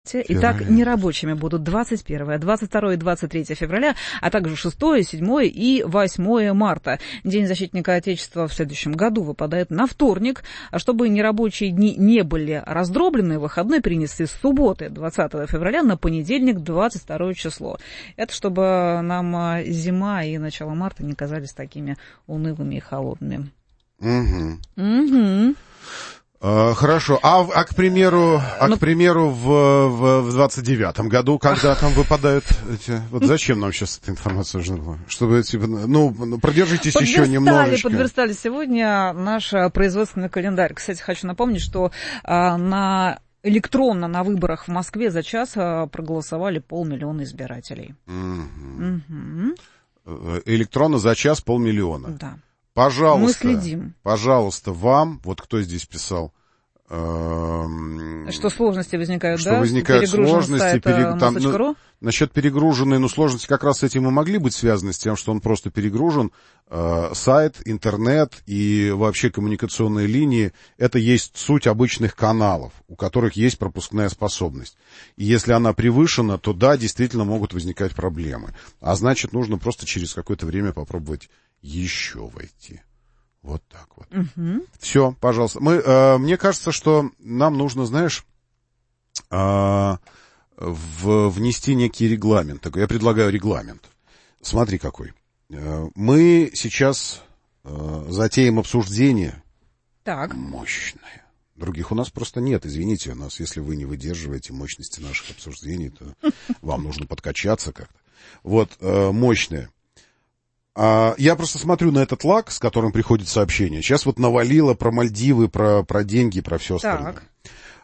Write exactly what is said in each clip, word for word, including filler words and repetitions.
Итак, нерабочими будут двадцать первое, двадцать второе и двадцать третье февраля, а также шестое, седьмое и восьмое марта. День защитника Отечества в следующем году выпадает на вторник. А чтобы нерабочие дни не были раздроблены, выходной перенесли с субботы, двадцатого февраля, на понедельник, двадцать второе число. Это чтобы нам зима и начало марта не казались такими унылыми и холодными. Угу. Угу. Хорошо, а, а к примеру, а ну, к примеру в, в, в двадцать девятом году, когда там выпадают эти... Вот зачем нам сейчас эта информация нужна была? Чтобы, типа, ну, продержитесь еще немножечко. Подверстали сегодня наш производственный календарь. Кстати, хочу напомнить, что а, на... электронно на выборах в Москве за час проголосовали полмиллиона избирателей. Угу. Угу. Электронно за час полмиллиона. Да. Пожалуйста, мы следим. Пожалуйста, вам, вот кто здесь писал, что сложности возникают, что да? возникают сложности, перег... там, ну, насчет перегруженной, ну, сложности как раз с этим и могли быть связаны, с тем, что он просто перегружен. Э, сайт, интернет и вообще коммуникационные линии — это есть суть обычных каналов, у которых есть пропускная способность. И если она превышена, то да, действительно могут возникать проблемы. А значит, нужно просто через какое-то время попробовать еще войти. Вот так вот. Угу. Все, пожалуйста. Мы, э, мне кажется, что нам нужно, знаешь, э, в, внести некий регламент. Я предлагаю регламент. Смотри какой. Э, мы сейчас э, затеем обсуждение. Так. Мощное. Других у нас просто нет. Извините, у нас, если вы не выдерживаете мощности наших обсуждений, то вам нужно подкачаться как-то. Вот, э, мощное. А, я просто смотрю на этот лаг, с которым приходит сообщение. Сейчас вот навалило про Мальдивы, про, про деньги, про все остальное. Так.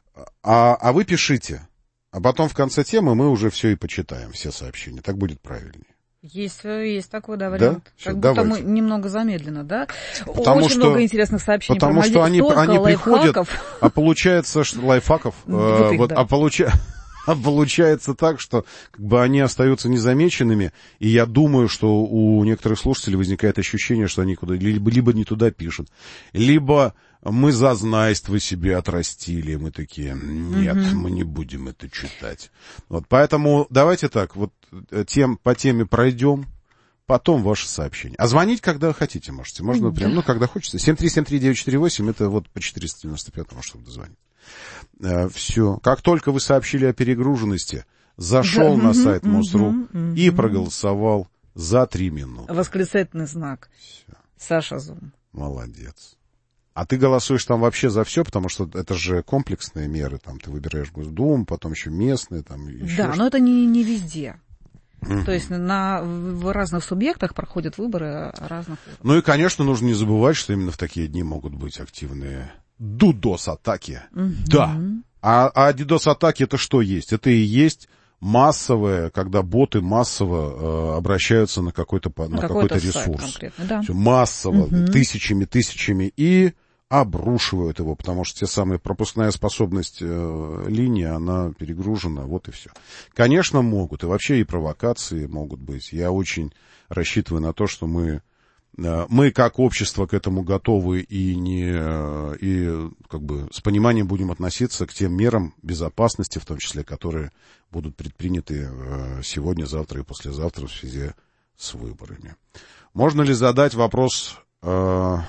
А, а вы пишите. А потом в конце темы мы уже все и почитаем, все сообщения. Так будет правильнее. Есть, есть такой, да, вариант. Да? Как Все, будто давайте. мы немного замедленно, да? Потому Очень что, много интересных сообщений потому про что они, они приходят, лайфхаков. А получается, что лайфхаков, вот э, их, вот, да. а, получа, а получается так, что как бы они остаются незамеченными, и я думаю, что у некоторых слушателей возникает ощущение, что они куда либо, либо не туда пишут, либо мы зазнайство себе отрастили, мы такие, нет, mm-hmm. мы не будем это читать. Вот, поэтому давайте так, вот тем, по теме пройдем. Потом ваше сообщение. А звонить, когда хотите, можете. Можно прям, ну, когда хочется. семь три семь три девять четыре восемь, это вот по четыреста девяносто пятому, чтобы дозвонить. Э, все. Как только вы сообщили о перегруженности, зашел да, на угу, сайт МОЗ.ру угу, и проголосовал за три минуты. Восклицательный знак. Все. Саша Зум. Молодец. А ты голосуешь там вообще за все, потому что это же комплексные меры. Там ты выбираешь Госдуму, потом еще местные. Там, еще да, что-то. но это не, не везде. Mm-hmm. То есть на, в разных субъектах проходят выборы разных выборов. Ну и, конечно, нужно не забывать, что именно в такие дни могут быть активные дудос-атаки. Mm-hmm. Да. А, а дидос-атаки это что есть? Это и есть массовое, когда боты массово э, обращаются на какой-то, на на какой-то, какой-то ресурс. Да. Все массово, mm-hmm. тысячами, тысячами и обрушивают его, потому что те самые пропускная способность э, линии, она перегружена, вот и все. Конечно, могут, и вообще и провокации могут быть. Я очень рассчитываю на то, что мы, э, мы как общество к этому готовы и, не, э, и как бы с пониманием будем относиться к тем мерам безопасности, в том числе, которые будут предприняты э, сегодня, завтра и послезавтра в связи с выборами. Можно ли задать вопрос... Э,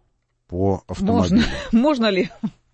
по автомобилю. Можно, можно ли?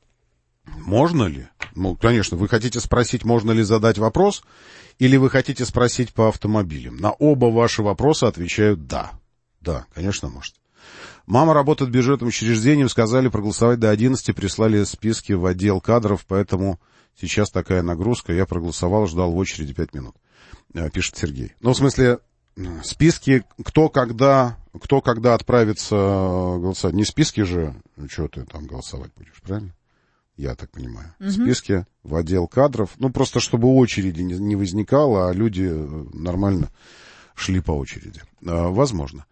Можно ли? Ну, конечно, вы хотите спросить, можно ли задать вопрос, или вы хотите спросить по автомобилям? На оба ваши вопроса отвечают «да». Да, конечно, можете. Мама работает бюджетным учреждением, сказали проголосовать до одиннадцати, прислали списки в отдел кадров, поэтому сейчас такая нагрузка. Я проголосовал, ждал в очереди пять минут, пишет Сергей. Ну, в смысле... Списки, кто когда, кто когда отправится голосовать. Не списки же, что ты там голосовать будешь, правильно? Я так понимаю. Uh-huh. Списки в отдел кадров. Ну, просто чтобы очереди не, не возникало, а люди нормально шли по очереди. А, возможно.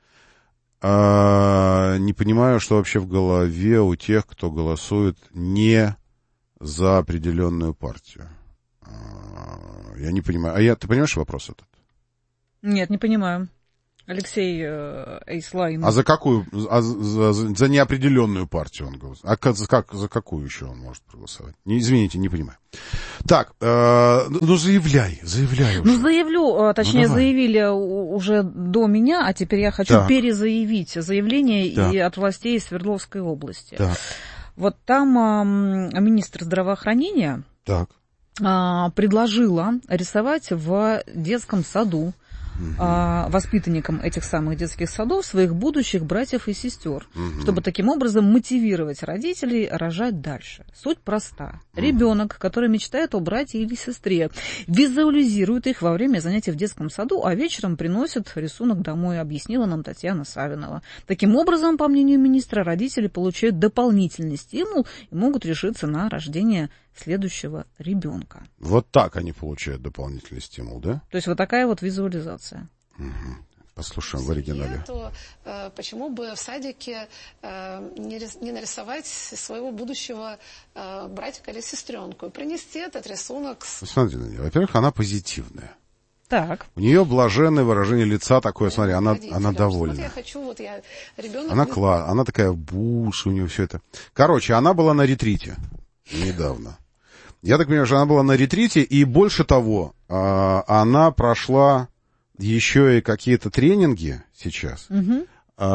А, не понимаю, что вообще в голове у тех, кто голосует не за определенную партию. А, я не понимаю. А я, ты понимаешь вопрос этот? Нет, не понимаю. Алексей э, Эйслайн. А за какую? А за, за, за неопределенную партию он голосует. А как, как, за какую еще он может проголосовать? Не, извините, не понимаю. Так, э, ну заявляй, заявляй уже. Ну заявлю, точнее ну, заявили уже до меня, а теперь я хочу так. перезаявить заявление так. и от властей Свердловской области. Так. Вот там э, министр здравоохранения так. э, предложила рисовать в детском саду угу. воспитанникам этих самых детских садов своих будущих братьев и сестер, угу. чтобы таким образом мотивировать родителей рожать дальше. Суть проста. Угу. Ребенок, который мечтает о брате или сестре, визуализирует их во время занятий в детском саду, а вечером приносит рисунок домой, объяснила нам Татьяна Савинова. Таким образом, по мнению министра, родители получают дополнительный стимул и могут решиться на рождение следующего ребенка. Вот так они получают дополнительный стимул, да? То есть вот такая вот визуализация. Угу. Послушаем в оригинале. То, э, почему бы в садике э, не, не нарисовать своего будущего э, братика или сестренку и принести этот рисунок? С... Смотри на нее. Во-первых, она позитивная. Так. У нее блаженное выражение лица такое, смотри, она, она довольна. Вот я хочу, вот я ребенок... Она класс, она такая буш, у нее все это. Короче, она была на ретрите недавно. Я так понимаю, что она была на ретрите, и больше того, она прошла еще и какие-то тренинги сейчас, угу.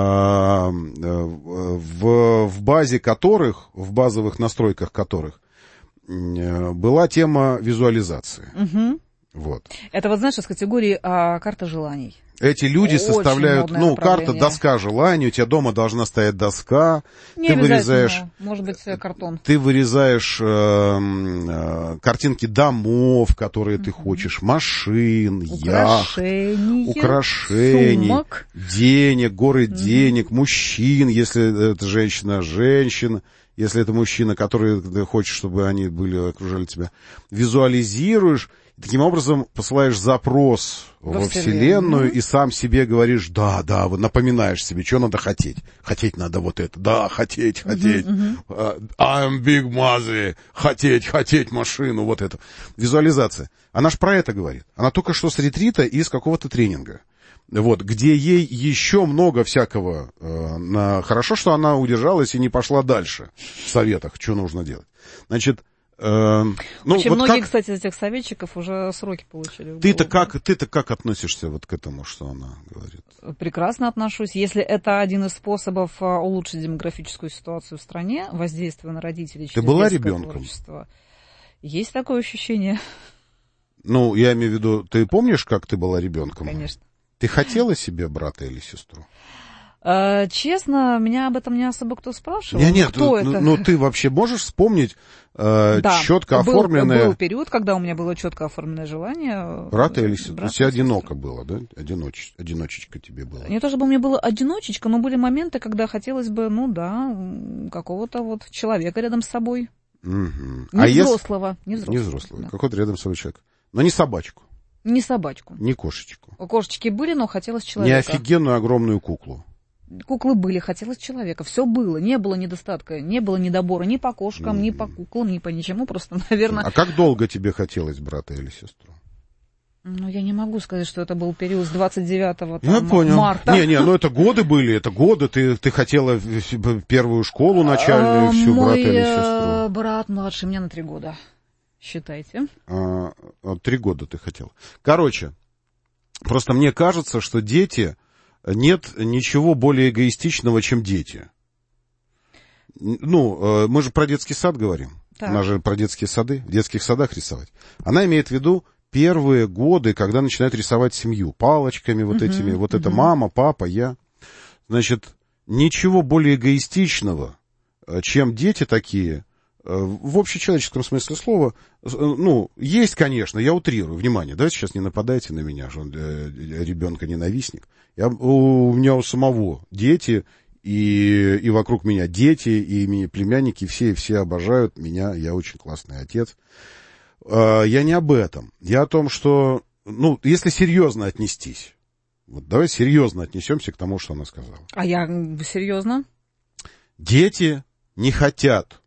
в, в базе которых, в базовых настройках которых была тема визуализации. Угу. Вот. Это вот, знаешь, из категории а, карта желаний. Эти люди очень составляют, ну, карта, доска желаний, у тебя дома должна стоять доска, не ты вырезаешь... Может быть, картон. Ты вырезаешь э, э, картинки домов, которые uh-huh. ты хочешь, машин, украшений, яхт, украшений, сумок. Денег, горы uh-huh. денег, мужчин, если это женщина, женщин, если это мужчина, который ты хочешь, чтобы они были, окружали тебя. Визуализируешь. Таким образом, посылаешь запрос во, во Вселенную, Вселенную и сам себе говоришь, да, да, вот напоминаешь себе, что надо хотеть. Хотеть надо вот это, да, хотеть, хотеть. Uh-huh, uh-huh. I'm big mother, хотеть, хотеть машину, вот это. Визуализация. Она ж про это говорит. Она только что с ретрита и из какого-то тренинга. Вот, где ей еще много всякого. Э, на... Хорошо, что она удержалась и не пошла дальше в советах, что нужно делать. Значит, Э, ну, Очень вот многие, как... кстати, из этих советчиков уже сроки получили. Ты-то как, ты-то как относишься вот к этому, что она говорит? Прекрасно отношусь. Если это один из способов улучшить демографическую ситуацию в стране, воздействие на родителей через ты была ребенком? Творчество, есть такое ощущение. Ну, я имею в виду, ты помнишь, как ты была ребенком? Конечно. Ты хотела себе брата или сестру? Честно, меня об этом не особо кто спрашивал. Нет, нет, кто ну, это? ну ты вообще можешь вспомнить э, да, четко был, оформленное... был период, когда у меня было четко оформленное желание. Брата или сестру? Брата, тебе одиноко было, да? Одиноч... Одиночечка тебе было. Не то чтобы мне было одиночечка, но были моменты, когда хотелось бы, ну да, какого-то вот человека рядом с собой. Угу. Не, а взрослого, если... не взрослого. Не взрослого. Да. Какой-то рядом с собой человек. Но не собачку. Не собачку. Не кошечку. Кошечки были, но хотелось человека. Не офигенную огромную куклу. Куклы были, хотелось человека. Все было, не было недостатка, не было недобора ни по кошкам, mm-hmm. ни по куклам, ни по ничему. Просто, наверное... А как долго тебе хотелось брата или сестру? Ну, я не могу сказать, что это был период с двадцать девятого там, я понял. марта. Не-не, ну это годы были, это годы. Ты, ты хотела первую школу начальную, всю Мой брата или сестру? Брат младше меня на три года, считайте. А, три года ты хотела. Короче, просто мне кажется, что дети... Нет ничего более эгоистичного, чем дети. Ну, мы же про детский сад говорим. Так. Она же про детские сады, в детских садах рисовать. Она имеет в виду первые годы, когда начинают рисовать семью. Палочками вот uh-huh, этими. Вот uh-huh. это мама, папа, я. Значит, ничего более эгоистичного, чем дети такие, в общечеловеческом смысле слова, ну, есть, конечно, я утрирую, внимание, давайте сейчас не нападайте на меня, что он ребенка-ненавистник. Я, у меня у самого дети, и, и вокруг меня дети, и меня племянники, все, все обожают меня, я очень классный отец. Я не об этом. Я о том, что, ну, если серьезно отнестись, вот давай серьезно отнесемся к тому, что она сказала. А я серьезно? Дети не хотят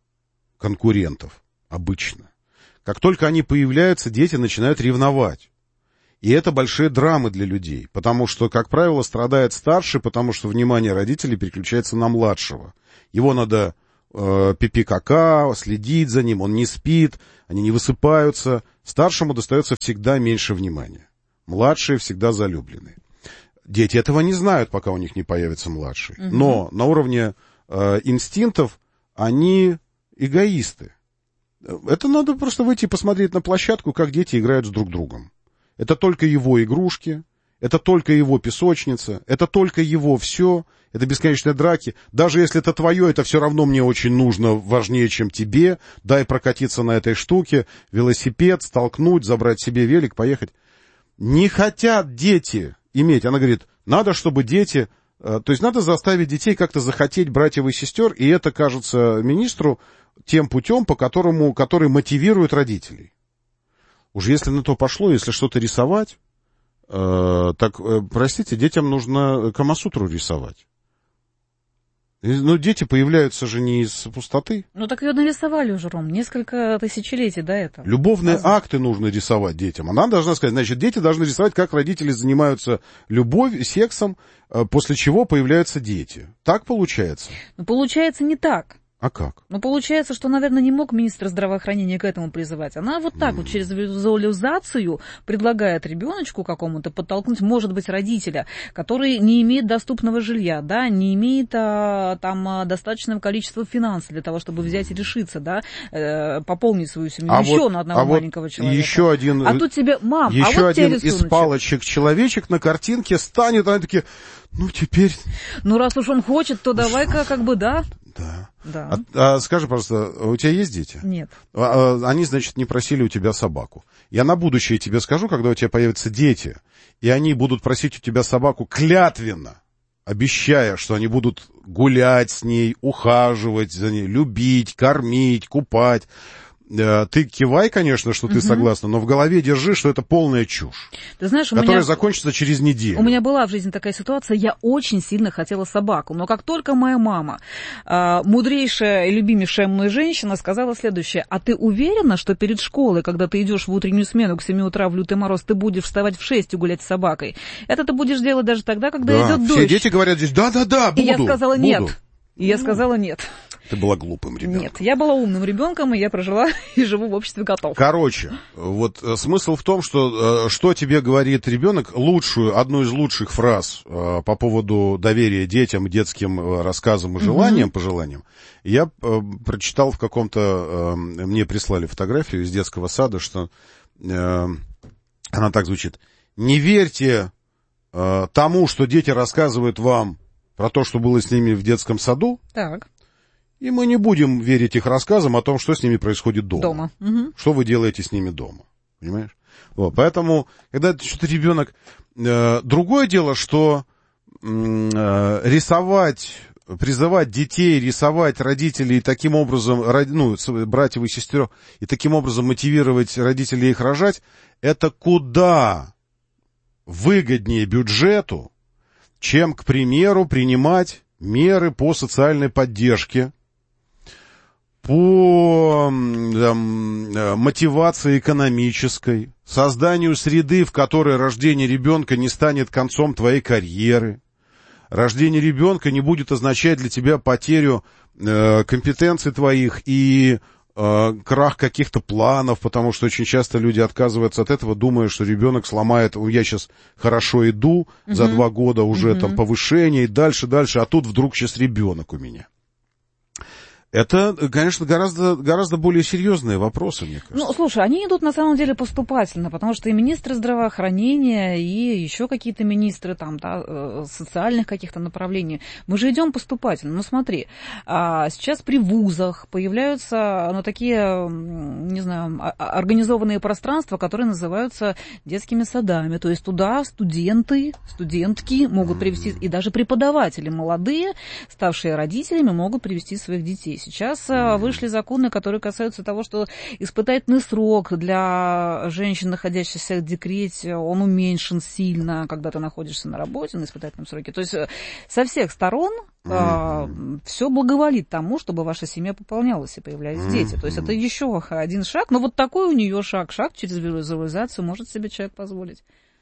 конкурентов обычно. Как только они появляются, дети начинают ревновать. И это большие драмы для людей, потому что, как правило, страдает старший, потому что внимание родителей переключается на младшего. Его надо э, пипи-кака, следить за ним, он не спит, они не высыпаются. Старшему достается всегда меньше внимания. Младшие всегда залюблены. Дети этого не знают, пока у них не появится младший. Угу. Но на уровне э, инстинктов они эгоисты. Это надо просто выйти и посмотреть на площадку, как дети играют с друг другом. Это только его игрушки, это только его песочница, это только его все, это бесконечные драки. Даже если это твое, это все равно мне очень нужно, важнее, чем тебе. Дай прокатиться на этой штуке, велосипед, столкнуть, забрать себе велик, поехать. Не хотят дети иметь. Она говорит, надо, чтобы дети... То есть надо заставить детей как-то захотеть братьев и сестер, и это кажется министру тем путем, по которому, который мотивирует родителей. Уж если на то пошло, если что-то рисовать, э, так, э, простите, детям нужно Камасутру рисовать. И, ну, дети появляются же не из пустоты. Ну, так ее нарисовали уже, Ром, несколько тысячелетий до этого. Любовные Разве? акты нужно рисовать детям. Она должна сказать, значит, дети должны рисовать, как родители занимаются любовью, сексом, э, после чего появляются дети. Так получается? Ну, получается не так. А как? Ну, получается, что, наверное, не мог министр здравоохранения к этому призывать. Она вот так mm. вот через визуализацию предлагает ребеночку какому-то подтолкнуть, может быть, родителя, который не имеет доступного жилья, да, не имеет а, там достаточного количества финансов для того, чтобы взять и решиться, да, э, пополнить свою семью а еще вот, на одного а маленького вот человека. Еще один, а тут тебе, мам, еще а вот один тебе из палочек человечек на картинке станет, они такие, ну, теперь... Ну, раз уж он хочет, то давай-ка как бы, да... Да. Да. А, а, скажи, пожалуйста, у тебя есть дети? Нет. А, а, они, значит, не просили у тебя собаку. Я на будущее тебе скажу, когда у тебя появятся дети, и они будут просить у тебя собаку клятвенно, обещая, что они будут гулять с ней, ухаживать за ней, любить, кормить, купать. Ты кивай, конечно, что ты угу. согласна, но в голове держи, что это полная чушь, ты знаешь, у которая меня... закончится через неделю. У меня была в жизни такая ситуация, я очень сильно хотела собаку, но как только моя мама, мудрейшая и любимейшая мной женщина, сказала следующее: а ты уверена, что перед школой, когда ты идешь в утреннюю смену к семи утра в лютый мороз, ты будешь вставать в шесть и гулять с собакой? Это ты будешь делать даже тогда, когда да, идет дождь. Все дети говорят здесь, да-да-да, буду. И я сказала буду. нет. И я сказала нет. Ты была глупым ребенком. Нет, я была умным ребенком, и я прожила и живу в обществе котов. Короче, вот смысл в том, что что тебе говорит ребенок, лучшую, одну из лучших фраз по поводу доверия детям, детским рассказам и желаниям, угу. пожеланиям, я прочитал в каком-то, мне прислали фотографию из детского сада, что она так звучит: не верьте тому, что дети рассказывают вам про то, что было с ними в детском саду. Так. И мы не будем верить их рассказам о том, что с ними происходит дома. Дома. Угу. Что вы делаете с ними дома. Понимаешь? Вот, поэтому, когда что-то ребенок... Э, другое дело, что э, рисовать, призывать детей, рисовать родителей, и таким образом, ну, братьев и сестер, и таким образом мотивировать родителей их рожать, это куда выгоднее бюджету, чем, к примеру, принимать меры по социальной поддержке, по там, мотивации экономической, созданию среды, в которой рождение ребенка не станет концом твоей карьеры. Рождение ребенка не будет означать для тебя потерю э, компетенций твоих и э, крах каких-то планов, потому что очень часто люди отказываются от этого, думая, что ребенок сломает, я сейчас хорошо иду, uh-huh. за два года уже uh-huh. там повышение, и дальше, дальше, а тут вдруг сейчас ребенок у меня. Это, конечно, гораздо, гораздо более серьезные вопросы, мне кажется. Ну, слушай, они идут на самом деле поступательно, потому что и министры здравоохранения, и еще какие-то министры там, да, социальных каких-то направлений, мы же идем поступательно. Ну, смотри, сейчас при вузах появляются, ну, такие, не знаю, организованные пространства, которые называются детскими садами. То есть туда студенты, студентки могут привести, и даже преподаватели молодые, ставшие родителями, могут привести своих детей. Сейчас вышли законы, которые касаются того, что испытательный срок для женщин, находящихся в декрете, он уменьшен сильно, когда ты находишься на работе на испытательном сроке. То есть со всех сторон mm-hmm. все благоволит тому, чтобы ваша семья пополнялась и появлялись mm-hmm. дети. То есть это еще один шаг. Но вот такой у нее шаг. Шаг через визуализацию может себе человек позволить.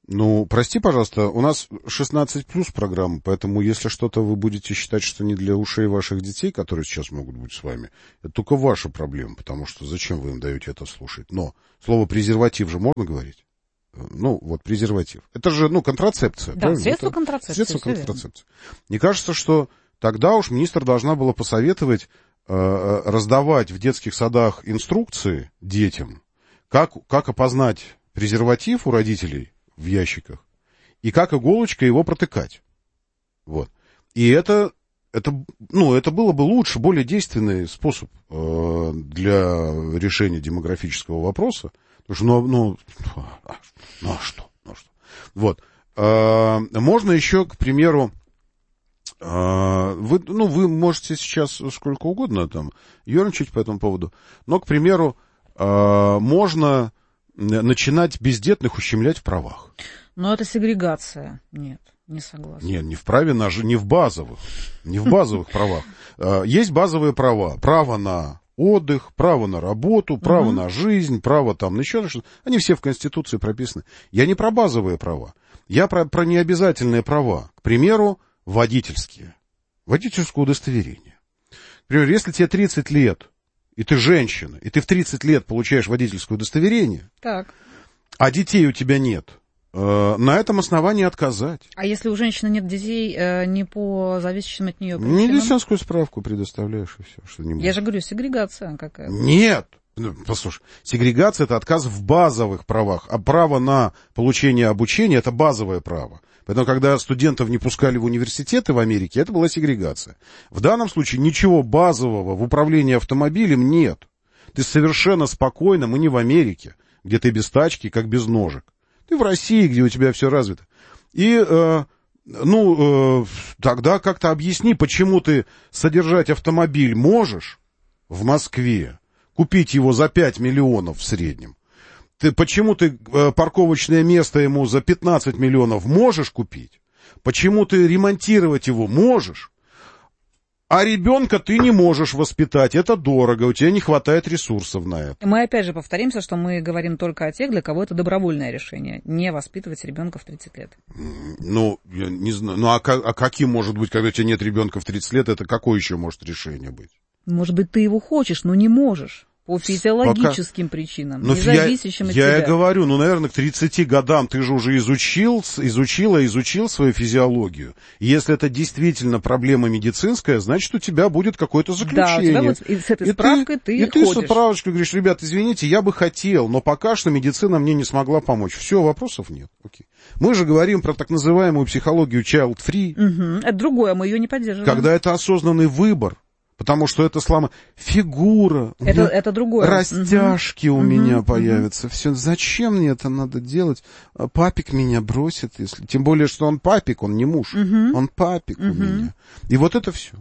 Ну, прости, пожалуйста, у нас шестнадцать плюс программа, поэтому если что-то вы будете считать, что не для ушей ваших детей, которые сейчас могут быть с вами, это только ваша проблема, потому что зачем вы им даете это слушать? Но слово презерватив же можно говорить? Ну, вот презерватив. Это же, ну, контрацепция. Да, правильно? средство это контрацепции. Средство контрацепции. Мне кажется, что тогда уж министр должна была посоветовать э, раздавать в детских садах инструкции детям, как, как опознать презерватив у родителей в ящиках, и как иголочкой его протыкать. Вот. И это, это, ну, это было бы лучше, более действенный способ э, для решения демографического вопроса. Потому что, ну, ну, ну а что? Ну, а что? Вот. Э, можно еще, к примеру, э, вы, ну, вы можете сейчас сколько угодно там ерничать по этому поводу, но, к примеру, э, можно начинать бездетных ущемлять в правах. Но это сегрегация. Нет, не согласна. Нет, не в праве, не в базовых. Не в базовых правах. Есть базовые права. Право на отдых, право на работу, право угу. на жизнь, право там на еще что-то. Они все в Конституции прописаны. Я не про базовые права. Я про, про необязательные права. К примеру, водительские. Водительское удостоверение. К примеру, если тебе тридцать лет, и ты женщина, и ты в тридцать лет получаешь водительское удостоверение, так. а детей у тебя нет, э, на этом основании отказать. А если у женщины нет детей, э, не по зависящим от нее причинам? Медицинскую справку предоставляешь, и все, что не можешь. Я же говорю, сегрегация какая-то. Нет! Послушай, сегрегация — это отказ в базовых правах, а право на получение обучения — это базовое право. Поэтому, когда студентов не пускали в университеты в Америке, это была сегрегация. В данном случае ничего базового в управлении автомобилем нет. Ты совершенно спокойно, мы не в Америке, где ты без тачки, как без ножек. Ты в России, где у тебя все развито. И, э, ну, э, тогда как-то объясни, почему ты содержать автомобиль можешь в Москве, купить его за пять миллионов в среднем. Ты, почему ты э, парковочное место ему за пятнадцать миллионов можешь купить? Почему ты ремонтировать его можешь? А ребенка ты не можешь воспитать. Это дорого, у тебя не хватает ресурсов на это. Мы опять же повторимся, что мы говорим только о тех, для кого это добровольное решение. Не воспитывать ребенка в тридцать лет. Ну, я не знаю. Ну, а, а каким может быть, когда у тебя нет ребенка в тридцать лет, это какое еще может решение быть? Может быть, ты его хочешь, но не можешь. По физиологическим Пока... причинам, ну, не зависящим я, от я тебя. Я говорю, ну, наверное, к тридцати годам ты же уже изучил, изучила, изучил свою физиологию. И если это действительно проблема медицинская, значит, у тебя будет какое-то заключение. Да, у тебя вот и с этой и справкой ты, ты И ты ходишь. с справочкой говоришь, ребят, извините, я бы хотел, но пока что медицина мне не смогла помочь. Все, вопросов нет. Окей. Мы же говорим про так называемую психологию child-free. Угу. Это другое, мы ее не поддерживаем. Когда это осознанный выбор. Потому что это слома фигура, это, это другое. Растяжки угу. у угу. меня угу. появятся. Все, зачем мне это надо делать? Папик меня бросит, если тем более, что он папик, он не муж, угу. он папик угу. у меня. И вот это все.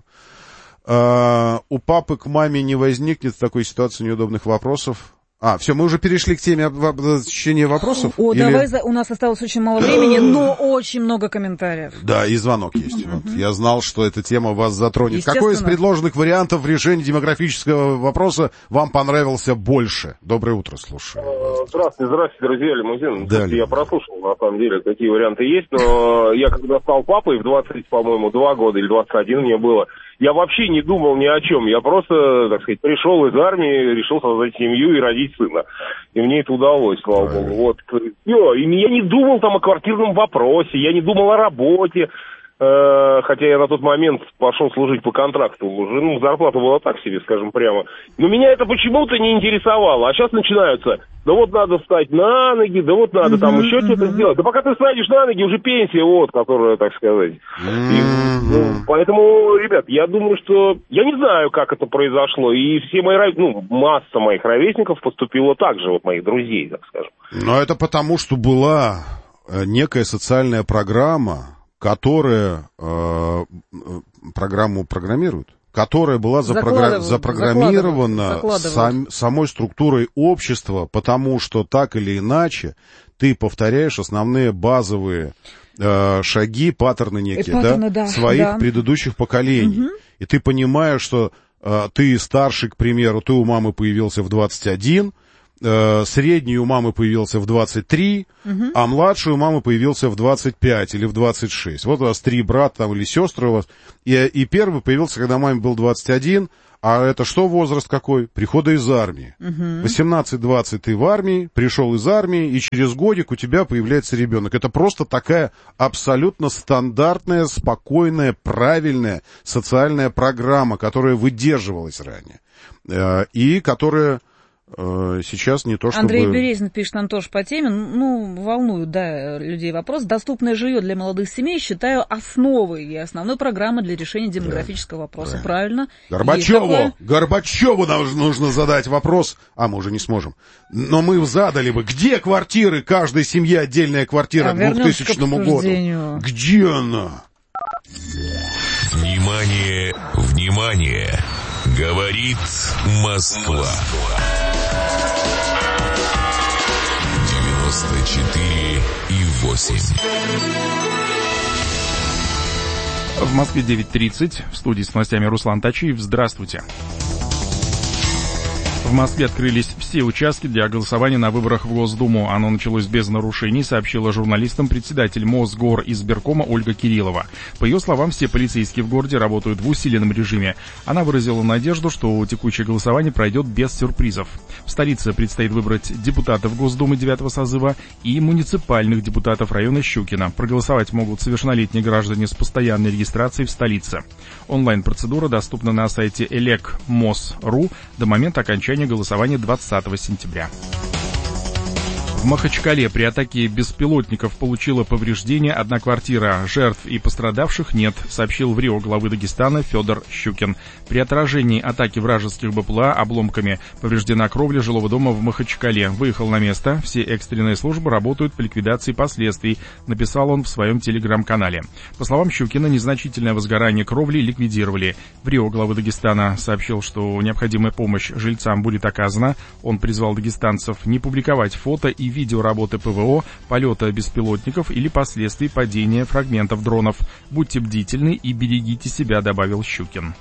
А, у папы к маме не возникнет в такой ситуации неудобных вопросов. А, все, мы уже перешли к теме зачтения вопросов? О, или... давай, за... у нас осталось очень мало времени, но очень много комментариев. Да, и звонок есть. Вот. Я знал, что эта тема вас затронет. Какой из предложенных вариантов решения демографического вопроса вам понравился больше? Доброе утро, слушаю. Здравствуйте, здравствуйте, друзья, Лимузин. Да, я прослушал, на самом деле, какие варианты есть, но я когда стал папой в двадцать, по-моему, два года или двадцать один мне было, я вообще не думал ни о чем. Я просто, так сказать, пришел из армии, решил создать семью и родить сына. И мне это удалось, слава богу. Вот. Все. И я не думал там о квартирном вопросе, я не думал о работе. Э, хотя я на тот момент пошел служить по контракту уже, ну, зарплата была так себе, скажем прямо. Но меня это почему-то не интересовало. А сейчас начинаются, да вот надо встать на ноги, да вот надо uh-huh, там еще uh-huh. что-то сделать. Да пока ты встанешь на ноги, уже пенсия, вот, которая, так сказать. Uh-huh. И, ну, поэтому, ребят, я думаю, что... Я не знаю, как это произошло. И все мои, ну, масса моих ровесников поступила так же, вот моих друзей, так скажем. Но это потому, что была некая социальная программа, которая э, программу программирует, которая была запрогра... запрограммирована сам... самой структурой общества, потому что так или иначе ты повторяешь основные базовые э, шаги, паттерны некие, паттерны, да, да, своих да. предыдущих поколений. Угу. И ты понимаешь, что э, ты старший, к примеру, ты у мамы появился в двадцать один, э, средний у мамы появился в двадцать три, угу. а младший у мамы появился в двадцать пять или в двадцать шесть. Вот у вас три брата там, или сестры у вас. И, и первый появился, когда маме был двадцать один. А это что возраст какой? Прихода из армии. Uh-huh. восемнадцать-двадцать ты в армии, пришел из армии, и через годик у тебя появляется ребенок. Это просто такая абсолютно стандартная, спокойная, правильная социальная программа, которая выдерживалась ранее. И которая... Сейчас не то, чтобы... Андрей Березин пишет нам тоже по теме. Ну, волнует, да, людей вопрос. Доступное жилье для молодых семей считаю основой и основной программой для решения демографического да, вопроса. Да. Правильно? Горбачеву, такое... Горбачеву нужно задать вопрос. А, мы уже не сможем. Но мы задали бы, где квартиры, каждой семье отдельная квартира а, к двухтысячному году? Где она? Внимание, внимание! Говорит Москва. девяносто четыре и восемь. В Москве девять тридцать. В студии с новостями Руслан Тачиев. Здравствуйте. В Москве открылись все участки для голосования на выборах в Госдуму. Оно началось без нарушений, сообщила журналистам председатель Мосгоризбиркома Ольга Кириллова. По ее словам, все полицейские в городе работают в усиленном режиме. Она выразила надежду, что текущее голосование пройдет без сюрпризов. В столице предстоит выбрать депутатов Госдумы девятого созыва и муниципальных депутатов района Щукино. Проголосовать могут совершеннолетние граждане с постоянной регистрацией в столице. Онлайн-процедура доступна на сайте элек мос точка ру до момента окончания голосования двадцатого сентября. В Махачкале при атаке беспилотников получила повреждения одна квартира. Жертв и пострадавших нет, сообщил в РИО главы Дагестана Федор Щукин. При отражении атаки вражеских БПЛА обломками повреждена кровля жилого дома в Махачкале. Выехал на место. Все экстренные службы работают по ликвидации последствий, написал он в своем телеграм-канале. По словам Щукина, незначительное возгорание кровли ликвидировали. В РИО главы Дагестана сообщил, что необходимая помощь жильцам будет оказана. Он призвал дагестанцев не публиковать фото и видео работы ПВО, полета беспилотников или последствий падения фрагментов дронов. Будьте бдительны и берегите себя, добавил Щукин.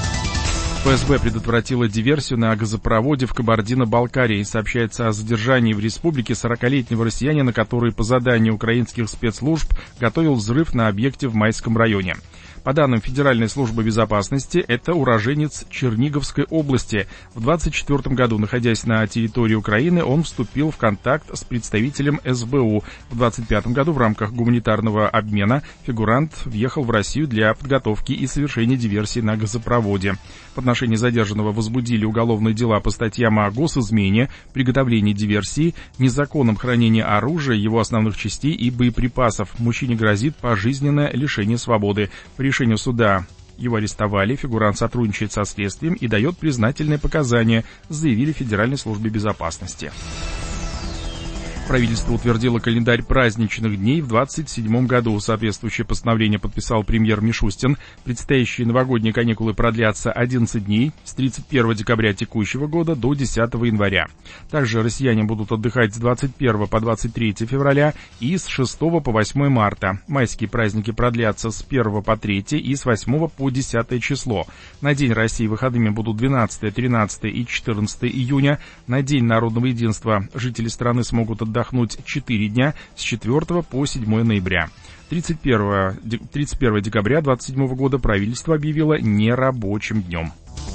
ФСБ предотвратила диверсию на газопроводе в Кабардино-Балкарии. Сообщается о задержании в республике сорокалетнего россиянина, который по заданию украинских спецслужб готовил взрыв на объекте в Майском районе. По данным Федеральной службы безопасности, это уроженец Черниговской области. В двадцать четвёртом году, находясь на территории Украины, он вступил в контакт с представителем эс бэ у. В двадцать пятом году в рамках гуманитарного обмена фигурант въехал в Россию для подготовки и совершения диверсии на газопроводе. В отношении задержанного возбудили уголовные дела по статьям о госизмене, приготовлении диверсии, незаконном хранении оружия, его основных частей и боеприпасов. Мужчине грозит пожизненное лишение свободы. По решению суда его арестовали, фигурант сотрудничает со следствием и дает признательные показания, заявили в Федеральной службе безопасности. Правительство утвердило календарь праздничных дней в двадцать седьмом году. Соответствующее постановление подписал премьер Мишустин. Предстоящие новогодние каникулы продлятся одиннадцать дней с тридцать первого декабря текущего года до десятого января. Также россияне будут отдыхать с двадцать первого по двадцать третье февраля и с шестого по восьмое марта. Майские праздники продлятся с первого по третье и с восьмого по десятое число. На День России выходными будут двенадцатое, тринадцатое и четырнадцатое июня. На День народного единства жители страны смогут отдыхать отдохнуть четыре дня с четвёртого по седьмое ноября. тридцать первого декабря две тысячи двадцать седьмого года правительство объявило нерабочим днем.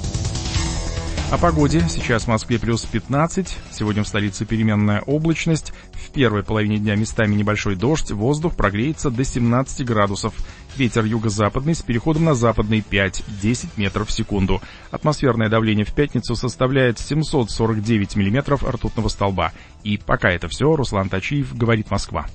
О погоде. Сейчас в Москве плюс пятнадцать. Сегодня в столице переменная облачность. В первой половине дня местами небольшой дождь. Воздух прогреется до семнадцати градусов. Ветер юго-западный с переходом на западный пять-десять метров в секунду. Атмосферное давление в пятницу составляет семьсот сорок девять миллиметров ртутного столба. И пока это все. Руслан Тачиев, говорит Москва.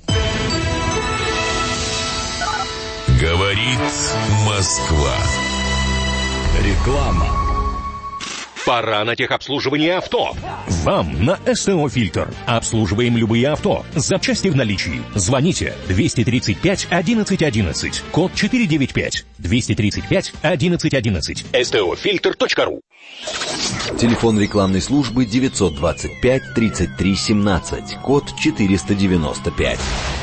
Говорит Москва. Реклама. Пора на техобслуживание авто. Вам на эс тэ о «Фильтр». Обслуживаем любые авто. Запчасти в наличии. Звоните двести тридцать пять одиннадцать одиннадцать. Код четыре девять пять. двести тридцать пять одиннадцать одиннадцать. эс тэ о фильтр точка ру. Телефон рекламной службы девятьсот двадцать пять тридцать три семнадцать. Код четыреста девяносто пять.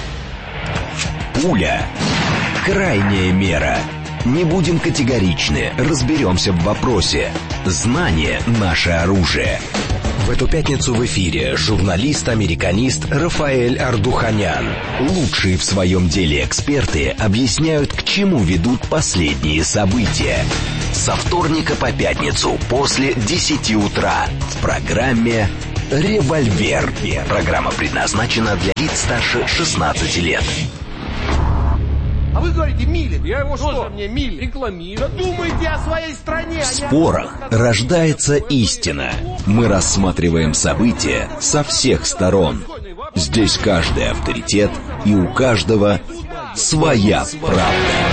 Пуля. Крайняя мера. Не будем категоричны, разберемся в вопросе. Знание – наше оружие. В эту пятницу в эфире журналист-американист Рафаэль Ардуханян. Лучшие в своем деле эксперты объясняют, к чему ведут последние события. Со вторника по пятницу после десяти утра в программе «Револьвер». Программа предназначена для лиц старше шестнадцати лет. А вы говорите, Милин. Я его что? Тоже мне Милин. Рекламирую. Да думайте о своей стране. В спорах рождается истина. Мы рассматриваем события со всех сторон. Здесь каждый авторитет, и у каждого своя правда.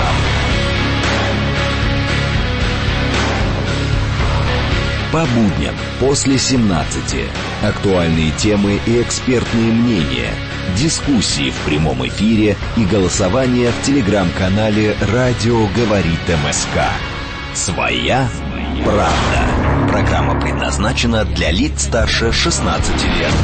По будням после семнадцати. Актуальные темы и экспертные мнения. Дискуссии в прямом эфире и голосование в телеграм-канале «Радио говорит МСК». Своя правда. Программа предназначена для лиц старше шестнадцати лет.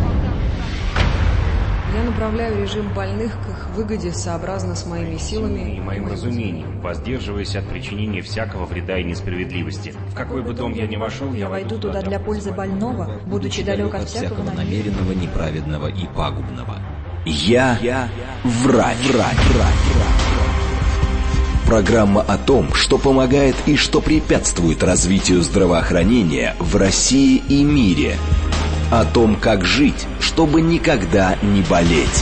Я направляю режим больных к их выгоде сообразно с моими силами и моим разумением, воздерживаясь от причинения всякого вреда и несправедливости. В какой бы дом я ни вошел, я войду туда для пользы больного, будучи далек от всякого намеренного, неправедного и пагубного. Я, я врач. врач. врач. Программа о том, что помогает и что препятствует развитию здравоохранения в России и мире. О том, как жить, чтобы никогда не болеть.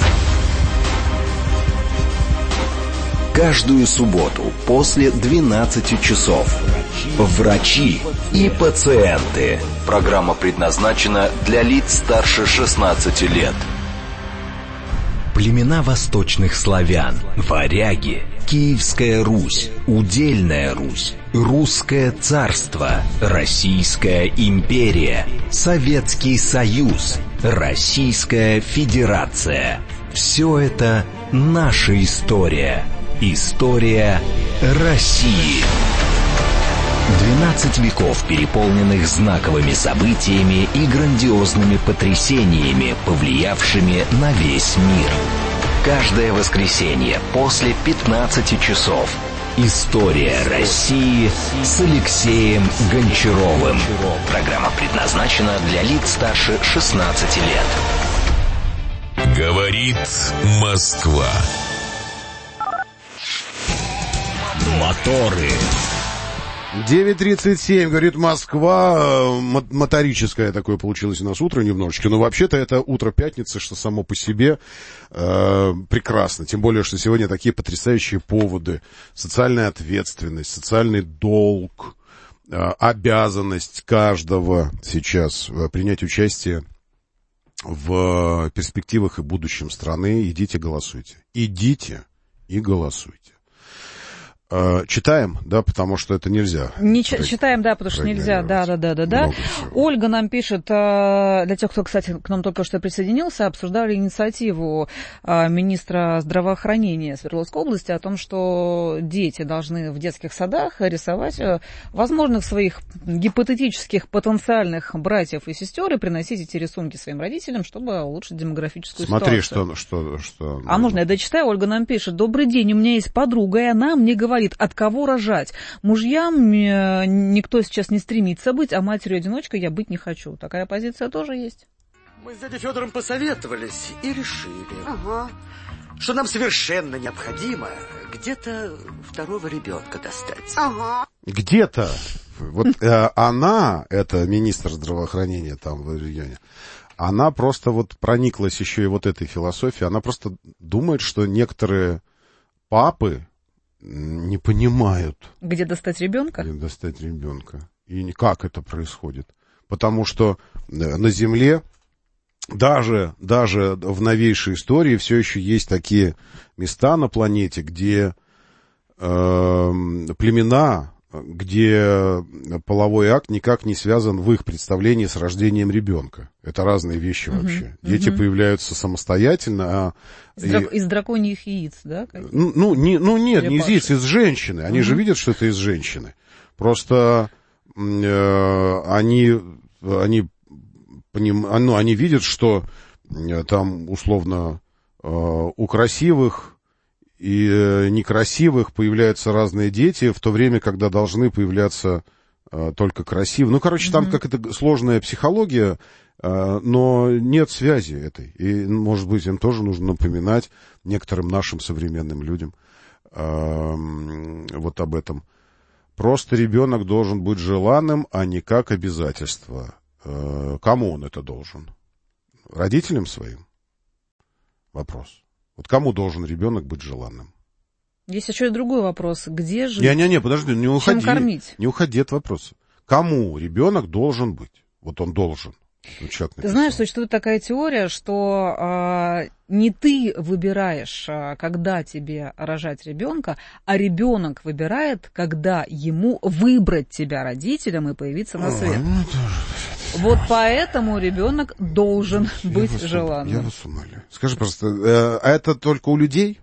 Каждую субботу после двенадцати часов. Врачи и пациенты. Программа предназначена для лиц старше шестнадцати лет. Племена восточных славян, варяги, Киевская Русь, Удельная Русь, Русское царство, Российская империя, Советский Союз, Российская Федерация. Все это наша история. История России. двенадцать веков, переполненных знаковыми событиями и грандиозными потрясениями, повлиявшими на весь мир. Каждое воскресенье после пятнадцати часов. История России с Алексеем Гончаровым. Программа предназначена для лиц старше шестнадцати лет. Говорит Москва. Моторы. девять тридцать семь, говорит Москва. Моторическое такое получилось у нас утро немножечко. Но вообще-то это утро пятницы, что само по себе э, прекрасно. Тем более, что сегодня такие потрясающие поводы. Социальная ответственность, социальный долг, э, обязанность каждого сейчас э, принять участие в перспективах и будущем страны. Идите голосуйте. Идите и голосуйте. Читаем, да, потому что это нельзя. Не ч- читаем, да, потому что нельзя, да, да, да, да, да. Ольга нам пишет, для тех, кто, кстати, к нам только что присоединился, обсуждали инициативу министра здравоохранения Свердловской области о том, что дети должны в детских садах рисовать возможных своих гипотетических потенциальных братьев и сестер и приносить эти рисунки своим родителям, чтобы улучшить демографическую Смотри, ситуацию. Смотри, что, что, что... А можно я дочитаю? Ольга нам пишет. Добрый день, у меня есть подруга, и она мне говорит, от кого рожать. Мужьям никто сейчас не стремится быть, а матерью-одиночкой я быть не хочу. Такая позиция тоже есть. Мы с дядей Федором посоветовались и решили, ага. что нам совершенно необходимо где-то второго ребенка достать. Ага. Где-то. Вот э, она, это министр здравоохранения там в регионе, она просто вот прониклась еще и вот этой философией. Она просто думает, что некоторые папы не понимают. Где достать ребенка? Где достать ребенка. И как это происходит. Потому что на Земле, даже, даже в новейшей истории, все еще есть такие места на планете, где э, племена, где половой акт никак не связан в их представлении с рождением ребенка. Это разные вещи uh-huh. вообще. Дети uh-huh. появляются самостоятельно. А из, драк... и... из драконьих яиц, да? Ну, ну, не, ну нет, Или не из яиц, из женщины. Они uh-huh. же видят, что это из женщины. Просто э, они, они, поним... ну, они видят, что э, там условно э, у красивых и некрасивых появляются разные дети, в то время, когда должны появляться только красиво. Ну, короче, там mm-hmm. какая-то сложная психология, но нет связи этой. И, может быть, им тоже нужно напоминать некоторым нашим современным людям вот об этом. Просто ребенок должен быть желанным, а не как обязательство. Кому он это должен? Родителям своим? Вопрос. Вот кому должен ребенок быть желанным? Есть еще и другой вопрос. Где же... Не-не-не, подожди, не уходи. Чем кормить? Не уходи от вопроса. Кому ребенок должен быть? Вот он должен. Ты знаешь, существует такая теория, что э, не ты выбираешь, э, когда тебе рожать ребенка, а ребенок выбирает, когда ему выбрать тебя родителям и появиться на свет. О, вот поэтому ребенок должен я быть вас, желанным. Я вас умоляю. Скажи, просто, э, а это только у людей?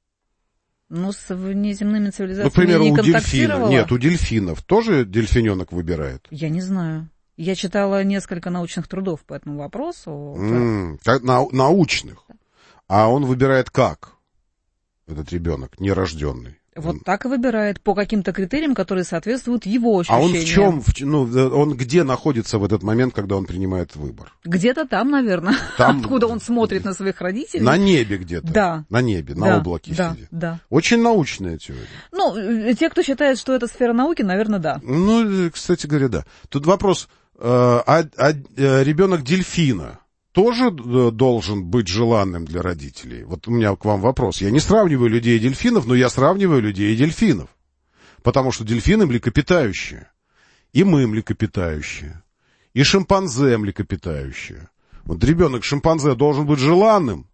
Ну, с внеземными цивилизациями ну, к примеру, не у контактировала. Дельфина. Нет, у дельфинов тоже дельфиненок выбирает? Я не знаю. Я читала несколько научных трудов по этому вопросу. Mm, на, научных? А он выбирает как? Этот ребенок, нерожденный. Вот он... так и выбирает, по каким-то критериям, которые соответствуют его ощущениям. А он в чем? В, ну, он где находится в этот момент, когда он принимает выбор? Где-то там, наверное. Там... Откуда он смотрит на своих родителей. На небе где-то. Да. На небе, на да, облаке да, сидит. Да. Очень научная теория. Ну, те, кто считает, что это сфера науки, наверное, да. Ну, кстати говоря, да. Тут вопрос, а, а ребенок дельфина тоже должен быть желанным для родителей? Вот у меня к вам вопрос. Я не сравниваю людей и дельфинов, но я сравниваю людей и дельфинов. Потому что дельфины млекопитающие. И мы млекопитающие. И шимпанзе млекопитающие. Вот ребенок шимпанзе должен быть желанным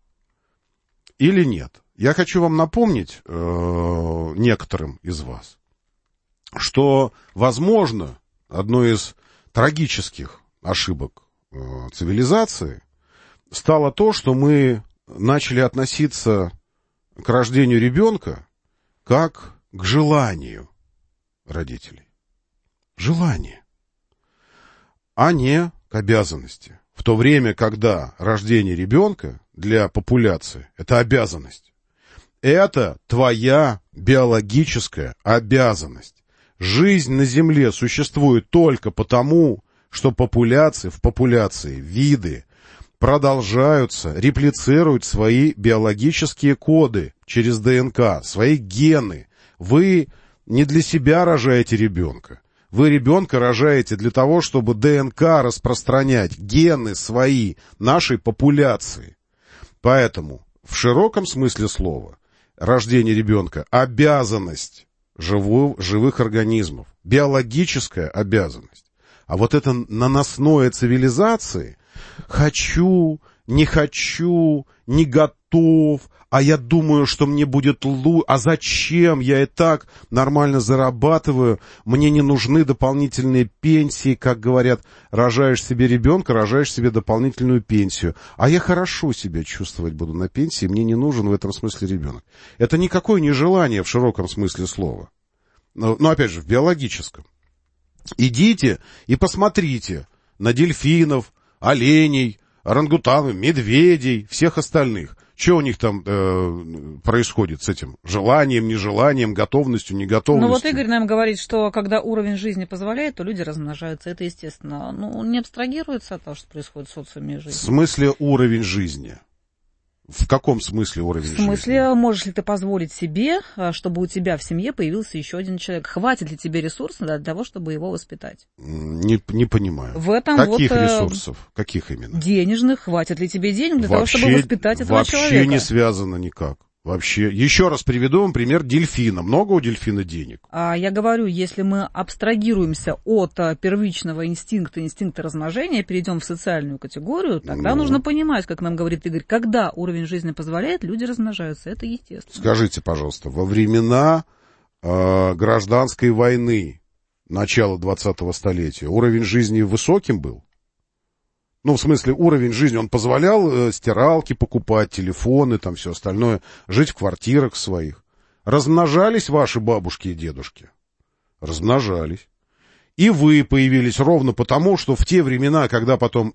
или нет? Я хочу вам напомнить э, некоторым из вас, что, возможно, одной из трагических ошибок э, цивилизации стало то, что мы начали относиться к рождению ребенка как к желанию родителей. Желание. А не к обязанности. В то время, когда рождение ребенка для популяции – это обязанность. Это твоя биологическая обязанность. Жизнь на Земле существует только потому, что популяции, в популяции виды продолжаются, реплицируют свои биологические коды через ДНК, свои гены. Вы не для себя рожаете ребенка. Вы ребенка рожаете для того, чтобы ДНК распространять, гены свои, нашей популяции. Поэтому, в широком смысле слова, рождение ребенка – обязанность живу, живых организмов, биологическая обязанность. А вот это наносное цивилизации – хочу, не хочу, не готов, а я думаю, что мне будет лучше, а зачем, я и так нормально зарабатываю, мне не нужны дополнительные пенсии, как говорят, рожаешь себе ребенка, рожаешь себе дополнительную пенсию, а я хорошо себя чувствовать буду на пенсии, мне не нужен в этом смысле ребенок. Это никакое не желание в широком смысле слова, но, но опять же в биологическом. Идите и посмотрите на дельфинов, оленей, орангутанов, медведей, всех остальных. Что у них там э, происходит с этим желанием, нежеланием, готовностью, неготовностью? Ну вот Игорь нам говорит, что когда уровень жизни позволяет, то люди размножаются. Это естественно. Ну, не абстрагируется от того, что происходит в социуме жизни. В смысле уровень жизни? В каком смысле уровень жизни? В смысле, жизни? Можешь ли ты позволить себе, чтобы у тебя в семье появился еще один человек? Хватит ли тебе ресурсов для того, чтобы его воспитать? Не, не понимаю. В этом Каких вот, ресурсов? Каких именно? Денежных. Хватит ли тебе денег для вообще, того, чтобы воспитать этого вообще человека? Вообще не связано никак. Вообще. Еще раз приведу вам пример дельфина. Много у дельфина денег? А я говорю, если мы абстрагируемся от первичного инстинкта, инстинкта размножения, перейдем в социальную категорию, тогда ну. нужно понимать, как нам говорит Игорь, когда уровень жизни позволяет, люди размножаются. Это естественно. Скажите, пожалуйста, во времена э, гражданской войны, начала двадцатого столетия, уровень жизни высоким был? Ну, в смысле, уровень жизни, он позволял э, стиралки покупать, телефоны, там все остальное, жить в квартирах своих. Размножались ваши бабушки и дедушки? Размножались. И вы появились ровно потому, что в те времена, когда потом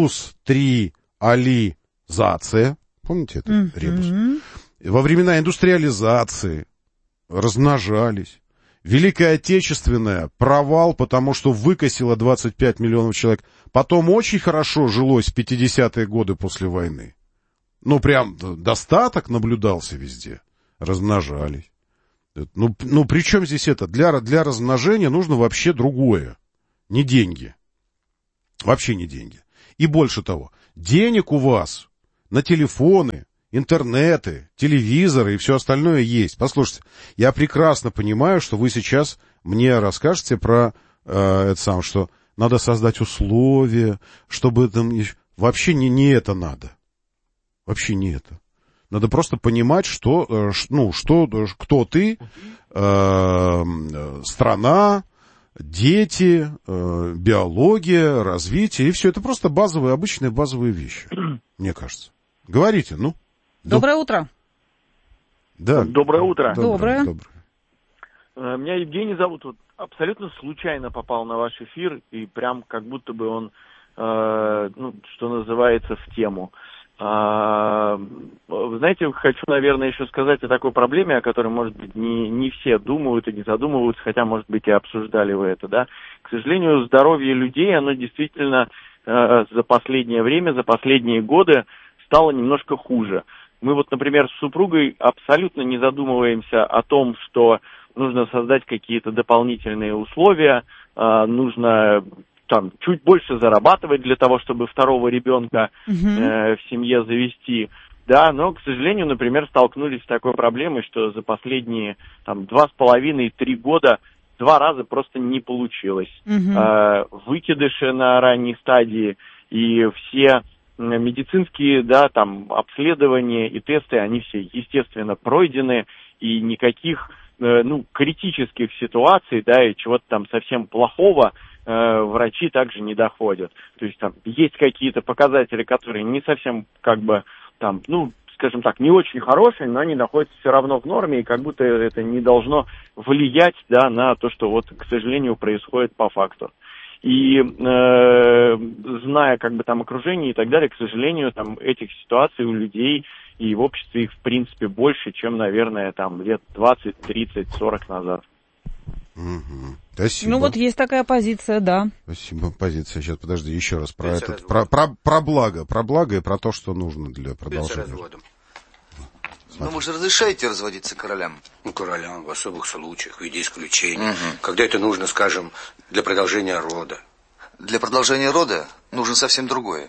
индустриализация, помните этот ребус? Mm-hmm. Во времена индустриализации размножались. Великая Отечественная, провал, потому что выкосило двадцать пять миллионов человек. Потом очень хорошо жилось в пятидесятые годы после войны. Ну, прям достаток наблюдался везде. Размножались. Ну, ну при чем здесь это? Для, для размножения нужно вообще другое. Не деньги. Вообще не деньги. И больше того, денег у вас на телефоны, интернеты, телевизоры и все остальное есть. Послушайте, я прекрасно понимаю, что вы сейчас мне расскажете про э, это самое, что надо создать условия, чтобы там... Вообще не, не это надо. Вообще не это. Надо просто понимать, что, э, ну, что, кто ты, э, страна, дети, э, биология, развитие, и все. Это просто базовые, обычные базовые вещи, мне кажется. Говорите, ну. Доброе утро. Да. Доброе утро. Доброе. Доброе. Меня Евгений зовут. Вот абсолютно случайно попал на ваш эфир, и прям как будто бы он, э, ну, что называется, в тему. А, вы знаете, хочу, наверное, еще сказать о такой проблеме, о которой, может быть, не, не все думают и не задумываются, хотя, может быть, и обсуждали вы это, да. К сожалению, здоровье людей, оно действительно э, за последнее время, за последние годы стало немножко хуже. Мы вот, например, с супругой абсолютно не задумываемся о том, что нужно создать какие-то дополнительные условия, э, нужно... там, чуть больше зарабатывать для того, чтобы второго ребенка э, в семье завести, да, но, к сожалению, например, столкнулись с такой проблемой, что за последние, там, два с половиной, три года два раза просто не получилось. Э, выкидыши на ранней стадии и все медицинские, да, там, обследования и тесты, они все, естественно, пройдены, и никаких, э, ну, критических ситуаций, да, и чего-то там совсем плохого врачи также не доходят. То есть там есть какие-то показатели, которые не совсем, как бы, там, ну, скажем так, не очень хорошие, но они находятся все равно в норме, и как будто это не должно влиять, да, на то, что вот, к сожалению, происходит по факту. И э, зная, как бы, там окружение и так далее, к сожалению, там этих ситуаций у людей и в обществе их, в принципе, больше, чем, наверное, там лет двадцать, тридцать, сорок назад. Угу. Спасибо. Ну вот есть такая позиция, да. Спасибо, позиция. Сейчас, подожди, еще раз про это, про, про, про благо, про благо и про то, что нужно для продолжения. Ну, вы же разрешаете разводиться королям? Ну, королям в особых случаях, в виде исключения. Угу. Когда это нужно, скажем, для продолжения рода. Для продолжения рода нужно совсем другое.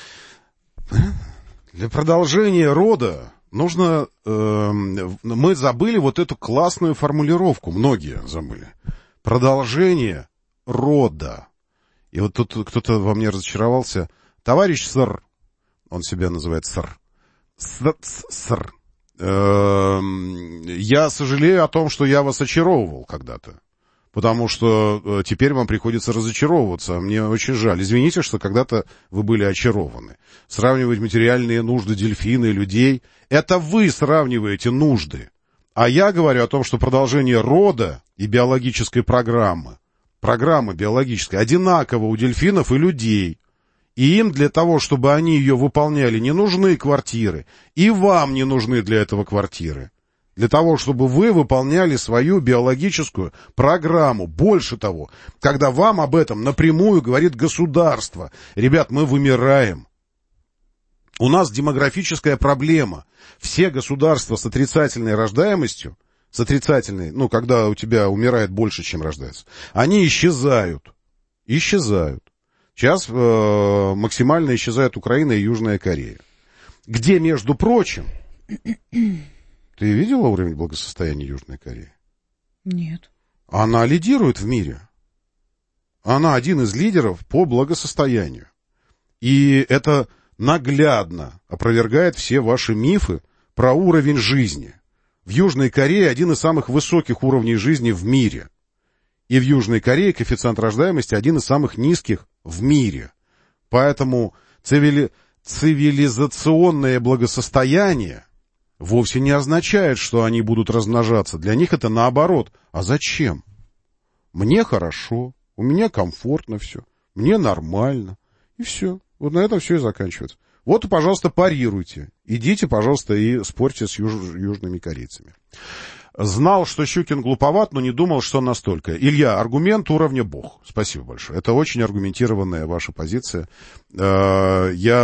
Для продолжения рода нужно... Э, мы забыли вот эту классную формулировку, многие забыли. Продолжение рода. И вот тут кто-то во мне разочаровался. Товарищ сэр, он себя называет сэр. Сэр, сэр. Э, я сожалею о том, что я вас очаровывал когда-то. Потому что э, теперь вам приходится разочаровываться. Мне очень жаль. Извините, что когда-то вы были очарованы. Сравнивать материальные нужды дельфина и людей. Это вы сравниваете нужды. А я говорю о том, что продолжение рода и биологической программы, программы биологической, одинаково у дельфинов и людей. И им для того, чтобы они ее выполняли, не нужны квартиры. И вам не нужны для этого квартиры. Для того, чтобы вы выполняли свою биологическую программу. Больше того, когда вам об этом напрямую говорит государство. Ребят, мы вымираем. У нас демографическая проблема. Все государства с отрицательной рождаемостью, с отрицательной, ну, когда у тебя умирает больше, чем рождается, они исчезают. Исчезают. Сейчас э, максимально исчезают Украина и Южная Корея. Где, между прочим... Ты видела уровень благосостояния Южной Кореи? Нет. Она лидирует в мире. Она один из лидеров по благосостоянию. И это наглядно опровергает все ваши мифы про уровень жизни. В Южной Корее один из самых высоких уровней жизни в мире. И в Южной Корее коэффициент рождаемости один из самых низких в мире. Поэтому цивили... цивилизационное благосостояние вовсе не означает, что они будут размножаться. Для них это наоборот. А зачем? Мне хорошо, у меня комфортно все, мне нормально. И все. Вот на этом все и заканчивается. Вот, пожалуйста, парируйте. Идите, пожалуйста, и спорьте с юж... южными корейцами. Знал, что Щукин глуповат, но не думал, что настолько. Илья, аргумент уровня бог. Спасибо большое. Это очень аргументированная ваша позиция. Я,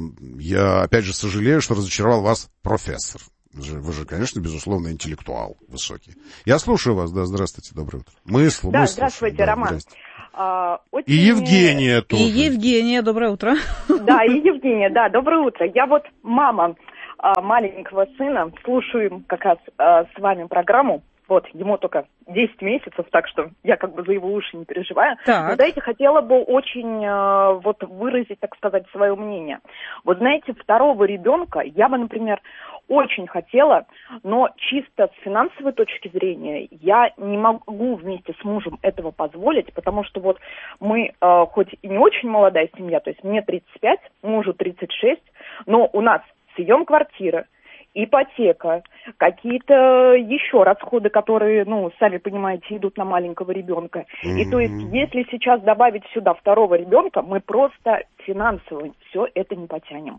я опять же, сожалею, что разочаровал вас профессор. Вы же, вы же, конечно, безусловно, интеллектуал высокий. Я слушаю вас. Да, здравствуйте, доброе утро. Мысль, да, мысль, здравствуйте, да, Роман. Здрасте. А, очень... И Евгения тоже. И Евгения, доброе утро. Да, и Евгения, да, доброе утро. Я вот мама а, маленького сына, слушаю как раз а, с вами программу. Вот, ему только десять месяцев, так что я как бы за его уши не переживаю. Так. Но, знаете, хотела бы очень э, вот выразить, так сказать, свое мнение. Вот, знаете, второго ребенка я бы, например, очень хотела, но чисто с финансовой точки зрения я не могу вместе с мужем этого позволить, потому что вот мы, э, хоть и не очень молодая семья, то есть мне тридцать пять, мужу тридцать шесть, но у нас съем квартиры, ипотека, какие-то еще расходы, которые, ну, сами понимаете, идут на маленького ребенка. Mm-hmm. И то есть, если сейчас добавить сюда второго ребенка, мы просто финансово все это не потянем.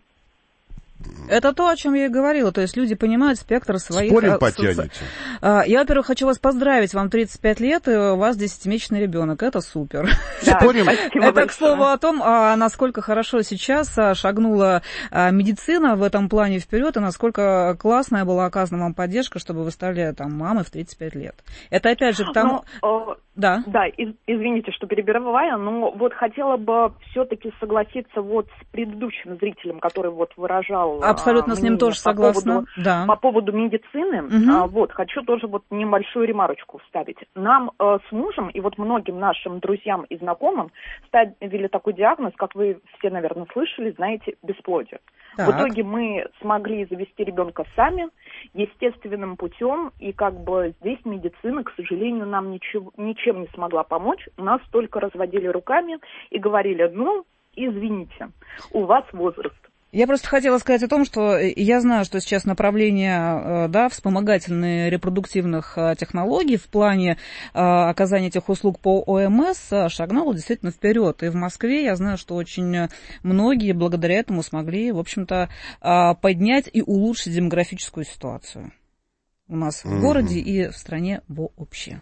Это то, о чем я и говорила. То есть люди понимают спектр своих... Спорим, потянете. Я, во-первых, хочу вас поздравить. Вам тридцать пять лет, и у вас десятимесячный ребенок. Это супер. Да, Спорим. Это, к слову, о том, насколько хорошо сейчас шагнула медицина в этом плане вперед, и насколько классная была оказана вам поддержка, чтобы вы стали там мамой в тридцать пять лет. Это, опять же, к тому... Но, да. Да, из, извините, что перебиваю, но вот хотела бы все-таки согласиться вот с предыдущим зрителем, который вот выражал... Абсолютно с ним тоже согласна. По поводу, да. по поводу медицины, угу. а, вот, хочу тоже вот небольшую ремарочку вставить. Нам а, с мужем и вот многим нашим друзьям и знакомым ставили такой диагноз, как вы все, наверное, слышали, знаете, бесплодие. Так. В итоге мы смогли завести ребенка сами, естественным путем, и как бы здесь медицина, к сожалению, нам ничего, ничем не смогла помочь. Нас только разводили руками и говорили, ну, извините, у вас возраст. Я просто хотела сказать о том, что я знаю, что сейчас направление, да, вспомогательные репродуктивных технологий в плане оказания этих услуг по ОМС шагнуло действительно вперед. И в Москве я знаю, что очень многие благодаря этому смогли, в общем-то, поднять и улучшить демографическую ситуацию у нас в городе и в стране вообще.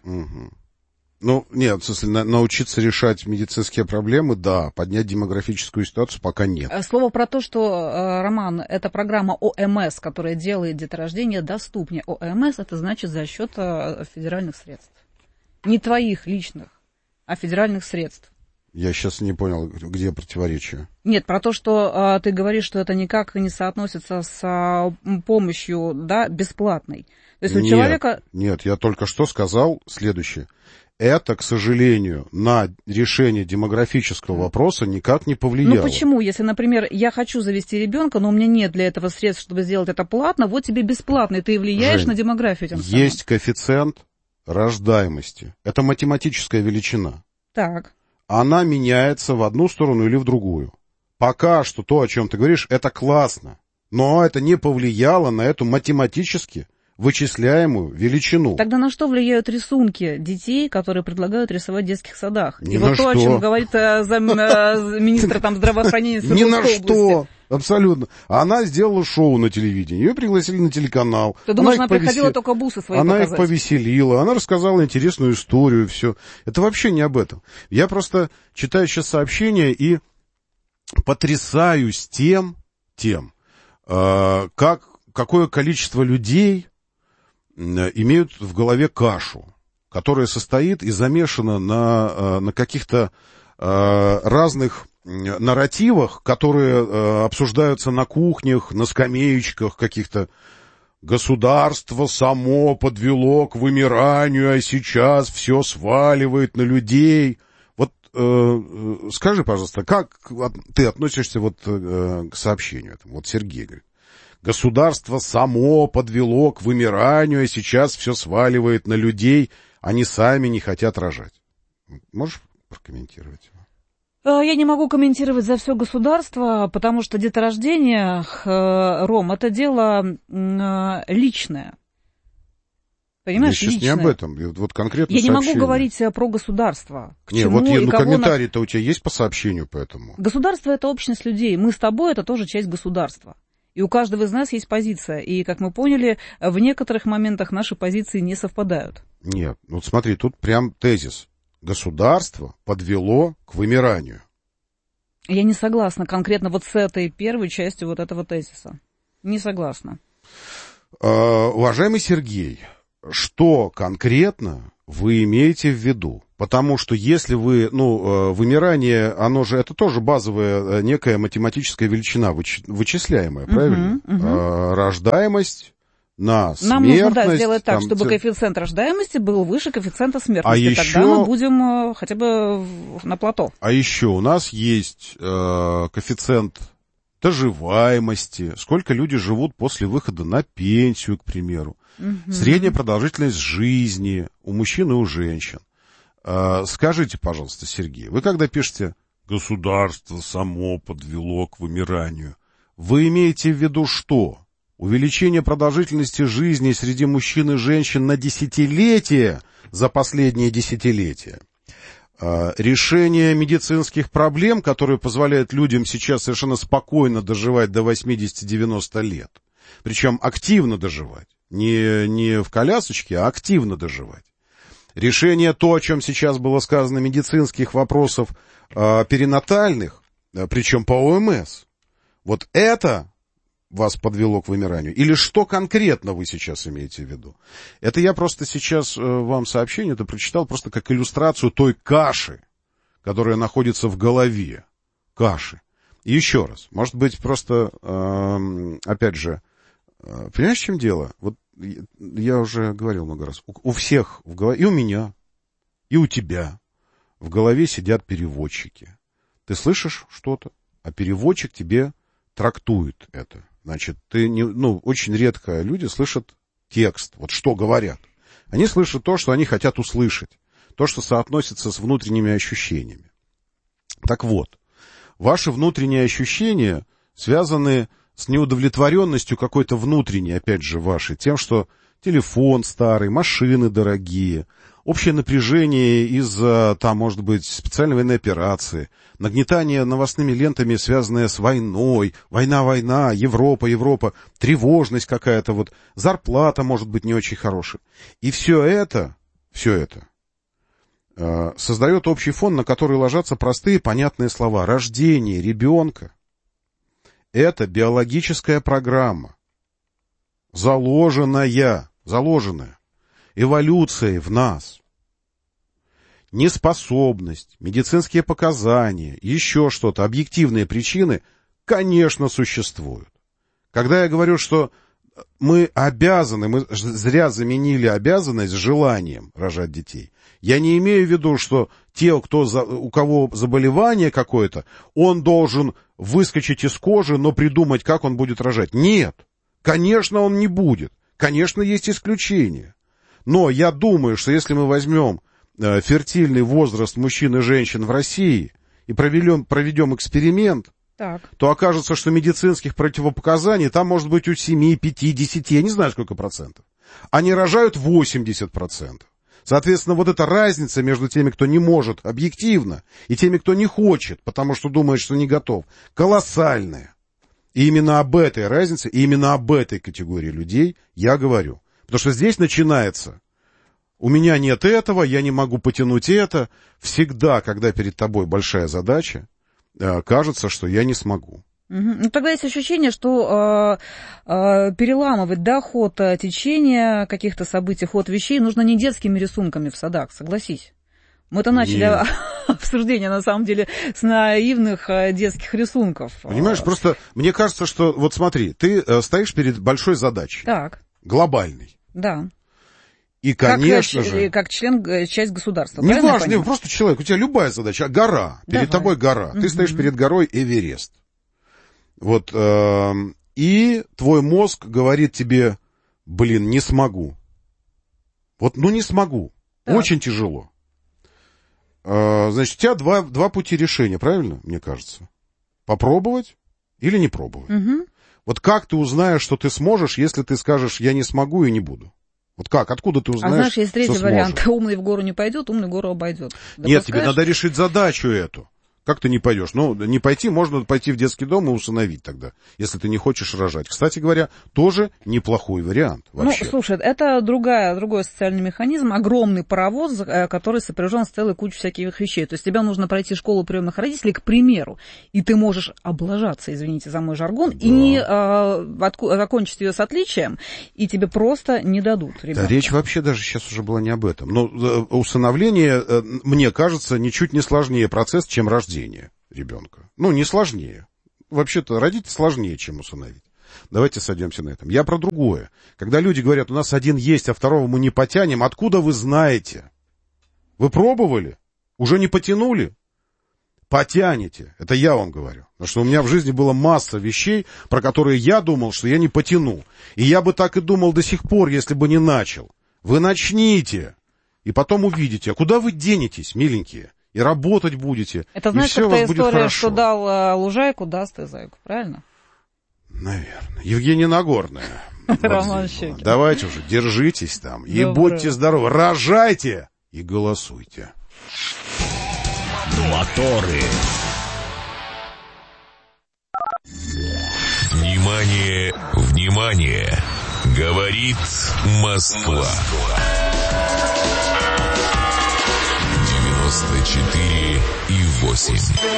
Ну, нет, в смысле, на, научиться решать медицинские проблемы, да, поднять демографическую ситуацию пока нет. Слово про то, что, Роман, это программа ОМС, которая делает деторождение доступнее. ОМС, это значит за счет федеральных средств. Не твоих личных, а федеральных средств. Я сейчас не понял, где противоречие. Нет, про то, что а, ты говоришь, что это никак не соотносится с а, помощью, да, бесплатной. То есть у нет, человека... Нет, я только что сказал следующее. Это, к сожалению, на решение демографического вопроса никак не повлияло. Ну почему? Если, например, я хочу завести ребенка, но у меня нет для этого средств, чтобы сделать это платно, вот тебе бесплатно, и ты влияешь Жень, на демографию тем самым. Есть коэффициент рождаемости. Это математическая величина. Так. Она меняется в одну сторону или в другую. Пока что то, о чем ты говоришь, это классно. Но это не повлияло на эту математически вычисляемую величину. Тогда на что влияют рисунки детей, которые предлагают рисовать в детских садах? Ни И на вот то, что. о чем говорит министр там здравоохранения Ни на области. что. Абсолютно. Она сделала шоу на телевидении, ее пригласили на телеканал. Ты думаешь, она, она приходила повесел... только бусы свои Она показать? Их повеселила, она рассказала интересную историю, все. Это вообще не об этом. Я просто читаю сейчас сообщения и потрясаюсь тем, тем, э, как, какое количество людей имеют в голове кашу, которая состоит и замешана на, на каких-то разных нарративах, которые обсуждаются на кухнях, на скамеечках каких-то. Государство само подвело к вымиранию, а сейчас все сваливает на людей. Вот э, скажи, пожалуйста, как ты относишься вот э, к сообщению этому? Вот Сергей говорит. Государство само подвело к вымиранию, а сейчас все сваливает на людей, они сами не хотят рожать. Можешь прокомментировать? Я не могу комментировать за все государство, потому что деторождение, Ром, это дело личное. Понимаешь, я сейчас личное. не об этом, вот конкретно Я сообщение. Не могу говорить про государство. К не, чему вот я, и ну, кого комментарий-то на... у тебя есть по сообщению по этому? Государство — это общность людей. Мы с тобой — это тоже часть государства. И у каждого из нас есть позиция. И, как мы поняли, в некоторых моментах наши позиции не совпадают. Нет, вот смотри, тут прям тезис. Государство подвело к вымиранию. Я не согласна конкретно вот с этой первой частью вот этого тезиса. Не согласна. Uh, уважаемый Сергей, что конкретно вы имеете в виду? Потому что если вы, ну, вымирание, оно же, это тоже базовая некая математическая величина, вычисляемая, правильно? Uh-huh, uh-huh. Uh, рождаемость на смертность. Нам нужно, да, сделать так, там, чтобы коэффициент рождаемости был выше коэффициента смертности. А Тогда еще... мы будем хотя бы на плато. А еще у нас есть э, коэффициент доживаемости, сколько люди живут после выхода на пенсию, к примеру. Угу. Средняя продолжительность жизни у мужчин и у женщин. Э, скажите, пожалуйста, Сергей, вы когда пишете «государство само подвело к вымиранию», вы имеете в виду что? Увеличение продолжительности жизни среди мужчин и женщин на десятилетия за последние десятилетия? Решение медицинских проблем, которые позволяют людям сейчас совершенно спокойно доживать до восьмидесяти-девяноста лет. Причем активно доживать. Не, не в колясочке, а активно доживать. Решение то, о чем сейчас было сказано, медицинских вопросов э, перинатальных, э, причем по О М С. Вот это вас подвело к вымиранию? Или что конкретно вы сейчас имеете в виду? Это я просто сейчас э, вам сообщение это прочитал просто как иллюстрацию той каши, которая находится в голове. Каши. И еще раз, может быть, просто, э, опять же, э, понимаешь, в чем дело? Вот я уже говорил много раз. У, у всех в голове, и у меня, и у тебя в голове сидят переводчики. Ты слышишь что-то, а переводчик тебе трактует это. Значит, ты не, ну, очень редко люди слышат текст, вот что говорят. Они слышат то, что они хотят услышать, то, что соотносится с внутренними ощущениями. Так вот, ваши внутренние ощущения связаны с неудовлетворенностью какой-то внутренней, опять же, вашей, тем, что телефон старый, машины дорогие, общее напряжение из-за, там, может быть, специальной военной операции, нагнетание новостными лентами, связанное с войной, война, война, Европа, Европа, тревожность какая-то, вот, зарплата может быть не очень хорошая. И все это, все это э, создает общий фон, на который ложатся простые, понятные слова. Рождение ребенка — это биологическая программа, заложенная, заложенная эволюцией в нас. Неспособность, медицинские показания, еще что-то, объективные причины, конечно, существуют. Когда я говорю, что мы обязаны, мы зря заменили обязанность желанием рожать детей, я не имею в виду, что те, кто, у кого заболевание какое-то, он должен выскочить из кожи, но придумать, как он будет рожать. Нет, конечно, он не будет. Конечно, есть исключения. Но я думаю, что если мы возьмем э, фертильный возраст мужчин и женщин в России и проведем, проведем эксперимент, так. то окажется, что медицинских противопоказаний там может быть у семи, пяти, десяти, я не знаю сколько процентов. Они рожают восемьдесят процентов. Соответственно, вот эта разница между теми, кто не может объективно, и теми, кто не хочет, потому что думает, что не готов, колоссальная. И именно об этой разнице, и именно об этой категории людей я говорю. Потому что здесь начинается, у меня нет этого, я не могу потянуть это. Всегда, когда перед тобой большая задача, кажется, что я не смогу. Угу. Ну, тогда есть ощущение, что э, э, переламывать, да, ход течения каких-то событий, ход вещей нужно не детскими рисунками в садах, согласись. Мы-то начали Нет. обсуждение, на самом деле, с наивных детских рисунков. Понимаешь, просто мне кажется, что, вот смотри, ты стоишь перед большой задачей. Так. Глобальной. Да. И, конечно как, же... Как член, часть государства. Не важно, не, просто человек, у тебя любая задача, гора, перед Давай. тобой гора. Угу. Ты стоишь перед горой Эверест. Вот, э, и твой мозг говорит тебе, блин, не смогу. Вот, ну не смогу. Так. Очень тяжело. Э, значит, у тебя два, два пути решения, правильно, мне кажется? Попробовать или не пробовать. Угу. Вот как ты узнаешь, что ты сможешь, если ты скажешь, я не смогу и не буду? Вот как? Откуда ты узнаешь, А знаешь, есть третий что вариант. Сможешь? Умный в гору не пойдет, умный гору обойдет. Нет, тебе надо решить задачу эту. Как ты не пойдешь? Ну, не пойти, можно пойти в детский дом и усыновить тогда, если ты не хочешь рожать. Кстати говоря, тоже неплохой вариант вообще. Ну, слушай, это другая, другой социальный механизм, огромный паровоз, который сопряжен с целой кучей всяких вещей. То есть тебе нужно пройти школу приемных родителей, к примеру, и ты можешь облажаться, извините за мой жаргон, да. и не а, отку- закончить ее с отличием, и тебе просто не дадут ребенка. Да, речь вообще даже сейчас уже была не об этом. Но усыновление, мне кажется, ничуть не сложнее процесс, чем рождение ребенка. Ну, не сложнее. Вообще-то родить сложнее, чем усыновить. Давайте сойдемся на этом. Я про другое. Когда люди говорят, у нас один есть, а второго мы не потянем, откуда вы знаете? Вы пробовали? Уже не потянули? Потянете. Это я вам говорю. Потому что у меня в жизни была масса вещей, про которые я думал, что я не потяну. И я бы так и думал до сих пор, если бы не начал. Вы начните. И потом увидите. А куда вы денетесь, миленькие? И работать будете. Это, знаешь, и все как та у вас будет история, хорошо. что дал а, лужайку, даст и зайку, правильно? Наверное. Евгения Нагорная. Роман Щекин. Давайте уже, держитесь там. И будьте здоровы. Рожайте и голосуйте. Моторы. Внимание, внимание. Говорит Москва. девяносто четыре и восемь.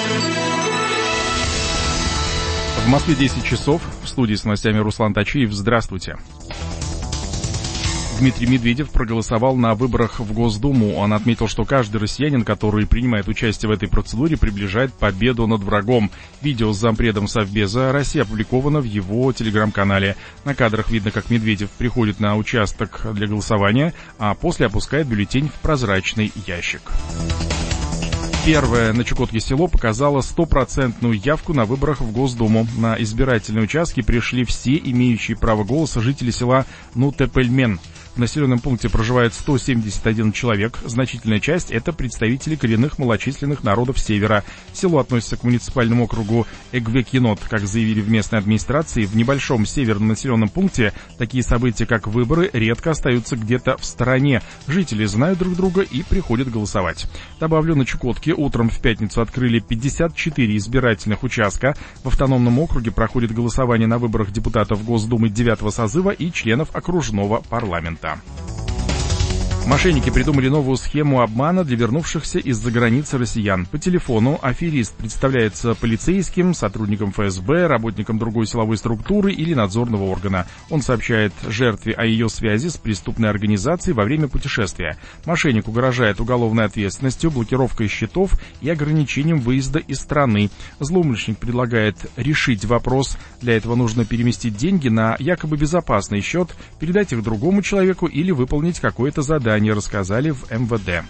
В Москве десять часов. В студии с новостями Руслан Тачиев. Здравствуйте. Дмитрий Медведев проголосовал на выборах в Госдуму. Он отметил, что каждый россиянин, который принимает участие в этой процедуре, приближает победу над врагом. Видео с зампредом Совбеза России опубликовано в его телеграм-канале. На кадрах видно, как Медведев приходит на участок для голосования, а после опускает бюллетень в прозрачный ящик. Первое на Чукотке село показало стопроцентную явку на выборах в Госдуму. На избирательные участки пришли все имеющие право голоса жители села Нутепельмен. В населенном пункте проживает сто семьдесят один человек. Значительная часть — это представители коренных малочисленных народов Севера. Село относится к муниципальному округу Эгвекинот. Как заявили в местной администрации, в небольшом северном населенном пункте такие события, как выборы, редко остаются где-то в стороне. Жители знают друг друга и приходят голосовать. Добавлю, на Чукотке утром в пятницу открыли пятьдесят четыре избирательных участка. В автономном округе проходит голосование на выборах депутатов Госдумы девятого созыва и членов окружного парламента. Мошенники придумали новую схему обмана для вернувшихся из-за границы россиян. По телефону аферист представляется полицейским, сотрудником эф эс бэ, работником другой силовой структуры или надзорного органа. Он сообщает жертве о ее связи с преступной организацией во время путешествия. Мошенник угрожает уголовной ответственностью, блокировкой счетов и ограничением выезда из страны. Злоумышленник предлагает решить вопрос. Для этого нужно переместить деньги на якобы безопасный счет, передать их другому человеку или выполнить какое-то задание, рассказали в эм вэ дэ.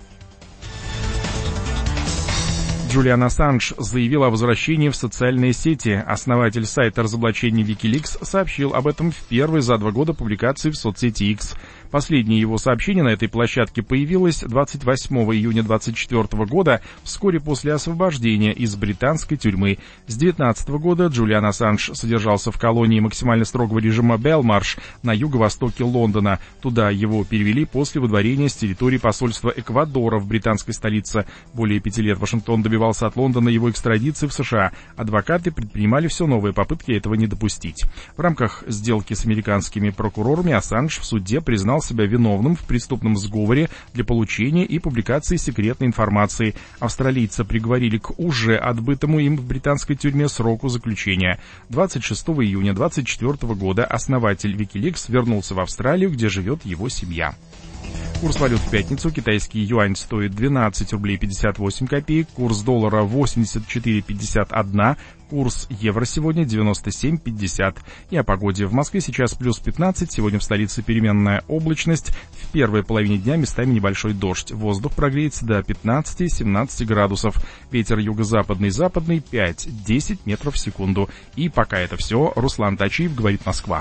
Джулиан Ассанж заявил о возвращении в социальные сети. Основатель сайта разоблачений Wikileaks сообщил об этом в первой за два года публикации в соцсети X. Последнее его сообщение на этой площадке появилось двадцать восьмого июня двадцать четвёртого года, вскоре после освобождения из британской тюрьмы. С две тысячи девятнадцатого года Джулиан Ассанж содержался в колонии максимально строгого режима Белмарш на юго-востоке Лондона. Туда его перевели после выдворения с территории посольства Эквадора в британской столице. Более пяти лет Вашингтон добивался от Лондона его экстрадиции в США. Адвокаты предпринимали все новые попытки этого не допустить. В рамках сделки с американскими прокурорами Ассанж в суде признал себя виновным в преступном сговоре для получения и публикации секретной информации. Австралийца приговорили к уже отбытому им в британской тюрьме сроку заключения. двадцать шестого июня двадцать четвёртого года основатель Wikileaks вернулся в Австралию, где живет его семья. Курс валют в пятницу. Китайский юань стоит двенадцать рублей пятьдесят восемь копеек, курс доллара восемьдесят четыре пятьдесят один, курс евро сегодня девяносто семь пятьдесят. И о погоде. В Москве сейчас плюс пятнадцать, сегодня в столице переменная облачность, в первой половине дня местами небольшой дождь. Воздух прогреется до пятнадцать-семнадцать градусов. Ветер юго-западный, западный пять-десять метров в секунду. И пока это все. Руслан Тачиев, говорит Москва.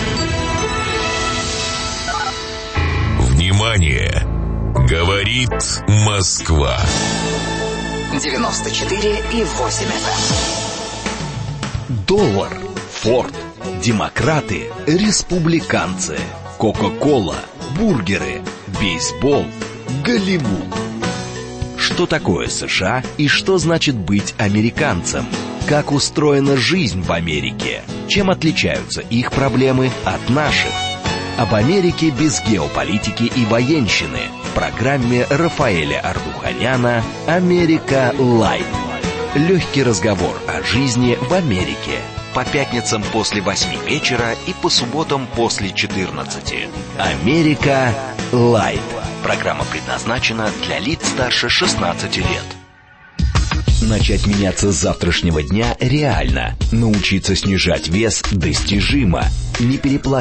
Внимание! Говорит Москва. девяносто четыре и восемь эф эм. Доллар, Форд, демократы, республиканцы, Кока-кола, бургеры, бейсбол, Голливуд. Что такое США и что значит быть американцем? Как устроена жизнь в Америке? Чем отличаются их проблемы от наших? Об Америке без геополитики и военщины в программе Рафаэля Ардуханяна «Америка Лайт». Легкий разговор о жизни в Америке. По пятницам после восьми вечера и по субботам после четырнадцати. «Америка Лайт». Программа предназначена для лиц старше шестнадцати лет. Начать меняться с завтрашнего дня реально. Научиться снижать вес достижимо. Не переплачивать.